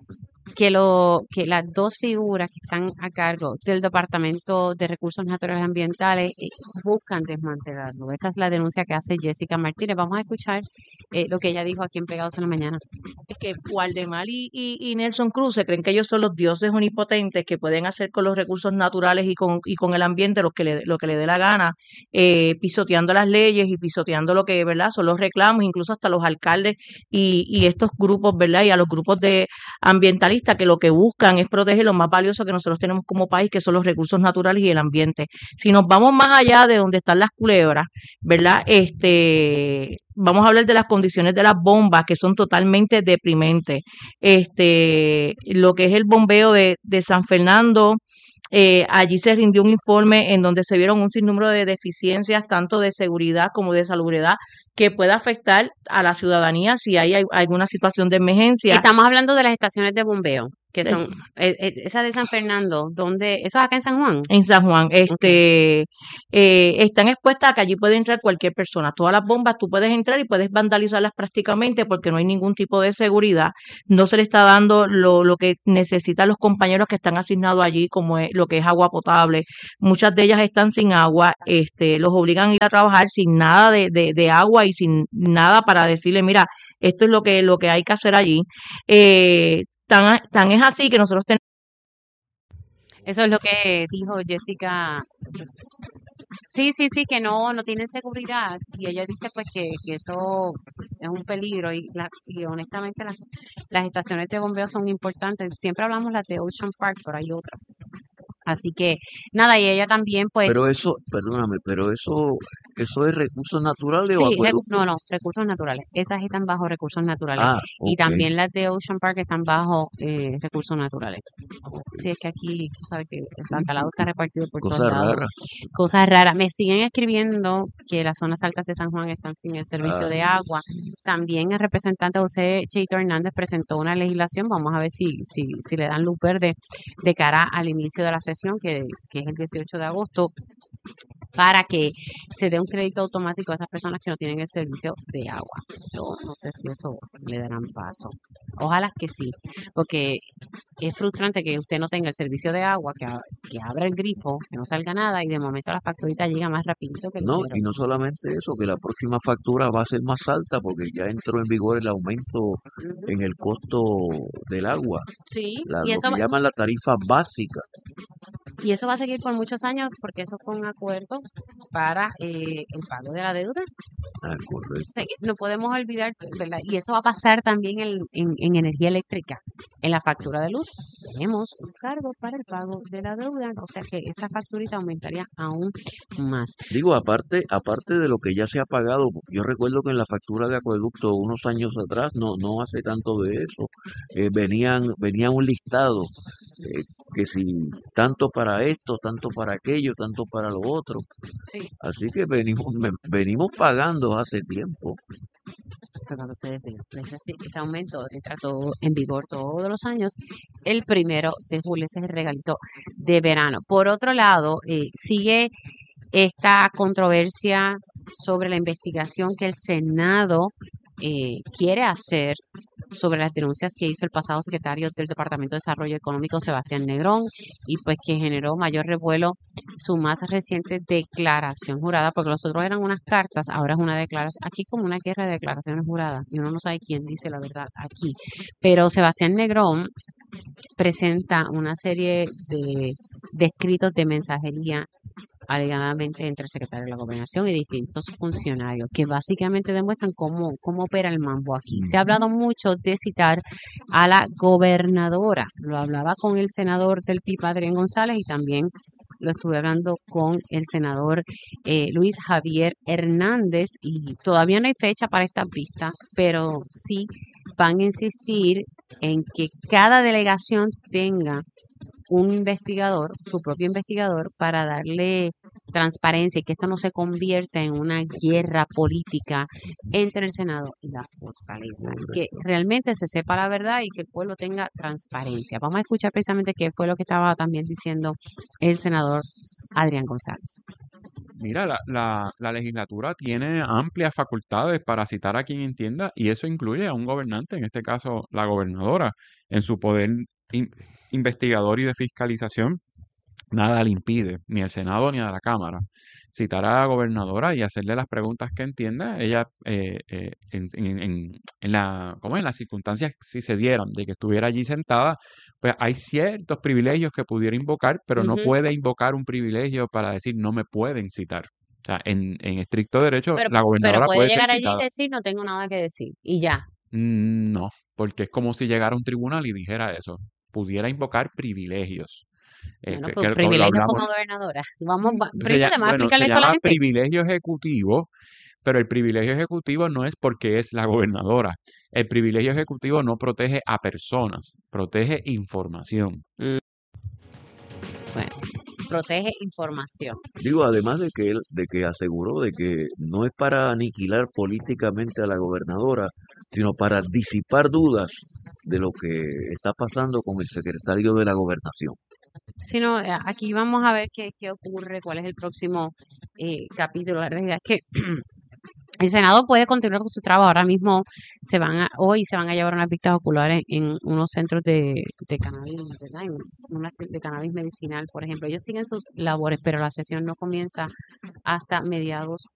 que lo que las dos figuras que están a cargo del Departamento de Recursos Naturales y Ambientales eh, buscan desmantelarlo. Esa es la denuncia que hace Jessica Martínez. Vamos a escuchar eh, lo que ella dijo aquí en Pegados en la Mañana. Es que Waldemar y, y, y Nelson Cruz se creen que ellos son los dioses omnipotentes que pueden hacer con los recursos naturales y con, y con el ambiente lo que le, lo que le dé la gana, eh, pisoteando las leyes y pisoteando lo que, ¿verdad?, son los reclamos, incluso hasta los alcaldes y, y estos grupos, ¿verdad?, y a los grupos de ambientalistas que lo que buscan es proteger lo más valioso que nosotros tenemos como país, que son los recursos naturales y el ambiente. Si nos vamos más allá de donde están las culebras, ¿verdad?, este vamos a hablar de las condiciones de las bombas, que son totalmente deprimentes. Este, lo que es el bombeo de, de San Fernando, eh, allí se rindió un informe en donde se vieron un sinnúmero de deficiencias, tanto de seguridad como de salubridad, que puede afectar a la ciudadanía si hay, hay alguna situación de emergencia. Estamos hablando de las estaciones de bombeo, que Sí. son eh, eh, esa de San Fernando, donde eso es acá en San Juan. En San Juan, este, eh, están expuestas a que allí puede entrar cualquier persona. Todas las bombas tú puedes entrar y puedes vandalizarlas prácticamente porque no hay ningún tipo de seguridad. No se le está dando lo, lo que necesitan los compañeros que están asignados allí, como es, lo que es agua potable. Muchas de ellas están sin agua, este, los obligan a ir a trabajar sin nada de, de, de agua y sin nada para decirle, mira, esto es lo que, lo que hay que hacer allí. Eh, tan, tan es así que nosotros tenemos. Eso es lo que dijo Jessica. Sí, sí, sí, que no, no tienen seguridad. Y ella dice pues que, que eso es un peligro. Y, la, y honestamente las, las estaciones de bombeo son importantes. Siempre hablamos las de Ocean Park, pero hay otras. Así que, nada, y ella también pues... Pero eso, perdóname, pero eso, eso es recursos naturales o Sí, recu- acueductos. no, no, recursos naturales. Esas están bajo recursos naturales. Ah, Y ok. también las de Ocean Park están bajo eh, recursos naturales. Sí, es que aquí, tú sabes que el bacalao está repartido por todos Cosas lados. raras. Cosas raras. Me siguen escribiendo que las zonas altas de San Juan están sin el servicio Ah. de agua. También el representante José Cheito Hernández presentó una legislación. Vamos a ver si, si, si le dan luz verde de cara al inicio de la sesión, que, que es el dieciocho de agosto, para que se dé un crédito automático a esas personas que no tienen el servicio de agua. Yo no sé si eso le darán paso. Ojalá que sí, porque es frustrante que usted no tenga el servicio de agua, que, a- que abra el grifo, que no salga nada y de momento la facturita llega más rapidito que el No, dinero. y no solamente eso, que la próxima factura va a ser más alta porque ya entró en vigor el aumento en el costo del agua, Sí, la, y lo eso, que va- llaman la tarifa básica. y eso va a seguir por muchos años porque eso fue un acuerdo para eh, el pago de la deuda. Ah, correcto. O sea, que no podemos olvidar, ¿verdad? Y eso va a pasar también en, en, en energía eléctrica, en la factura de luz. Tenemos un cargo para el pago de la deuda, o sea que esa facturita aumentaría aún más. Digo, aparte, aparte de lo que ya se ha pagado, yo recuerdo que en la factura de acueducto unos años atrás, no, no hace tanto de eso, eh, venían, venía un listado, eh, que si tanto para esto, tanto para aquello, tanto para lo otro. Sí. Así que venimos, me- venimos pagando hace tiempo. Para que ustedes vean, ese, sí- ese aumento entra todo en vigor todos los años. El primero de julio, ese es el regalito de verano. Por otro lado, eh, sigue esta controversia sobre la investigación que el Senado eh, quiere hacer sobre las denuncias que hizo el pasado secretario del Departamento de Desarrollo Económico, Sebastián Negrón, y pues que generó mayor revuelo su más reciente declaración jurada, porque los otros eran unas cartas, ahora es una declaración. Aquí es como una guerra de declaraciones juradas, y uno no sabe quién dice la verdad aquí. Pero Sebastián Negrón presenta una serie de, de escritos de mensajería alegadamente entre el secretario de la Gobernación y distintos funcionarios que básicamente demuestran cómo, cómo opera el mambo aquí. Se ha hablado mucho de citar a la gobernadora, lo hablaba con el senador del P I B, Adrián González, y también lo estuve hablando con el senador eh, Luis Javier Hernández, y todavía no hay fecha para esta vista, pero sí van a insistir en que cada delegación tenga un investigador, su propio investigador, para darle transparencia y que esto no se convierta en una guerra política entre el Senado y la fortaleza. Que realmente se sepa la verdad y que el pueblo tenga transparencia. Vamos a escuchar precisamente qué fue lo que estaba también diciendo el senador Adrián González. Mira, la, la, la legislatura tiene amplias facultades para citar a quien entienda y eso incluye a un gobernante, en este caso la gobernadora, en su poder in- investigador y de fiscalización, nada le impide, ni al Senado ni a la Cámara, citar a la gobernadora y hacerle las preguntas que entienda. Ella, eh, eh, en, en, en- en la, ¿cómo es? En las circunstancias, si se dieran, de que estuviera allí sentada, pues hay ciertos privilegios que pudiera invocar, pero no Ujú. puede invocar un privilegio para decir no me pueden citar. O sea, en, en estricto derecho, Pero, la pero gobernadora puede puede ser llegar allí y citada. decir, no tengo nada que decir. Y ya. Mm, No, porque es como si llegara a un tribunal y dijera eso. Pudiera invocar privilegios. Eh, Bueno, que, pues que lo, lo privilegios como hablamos. gobernadora. Vamos, va- Se Brisa, llama, además bueno, explicarle se esto a la llama gente. privilegio ejecutivo, pero el privilegio ejecutivo no es porque es la gobernadora. El privilegio ejecutivo no protege a personas, protege información. Bueno, protege información. Digo, además de que él, de que aseguró de que no es para aniquilar políticamente a la gobernadora, sino para disipar dudas de lo que está pasando con el secretario de la gobernación. Si no, eh, aquí vamos a ver qué, qué ocurre, cuál es el próximo eh, capítulo. La realidad es que el Senado puede continuar con su trabajo. Ahora mismo se van a, hoy se van a llevar unas vistas oculares en unos centros de, de cannabis, ¿verdad? En unas de cannabis medicinal, por ejemplo. Ellos siguen sus labores, pero la sesión no comienza hasta mediados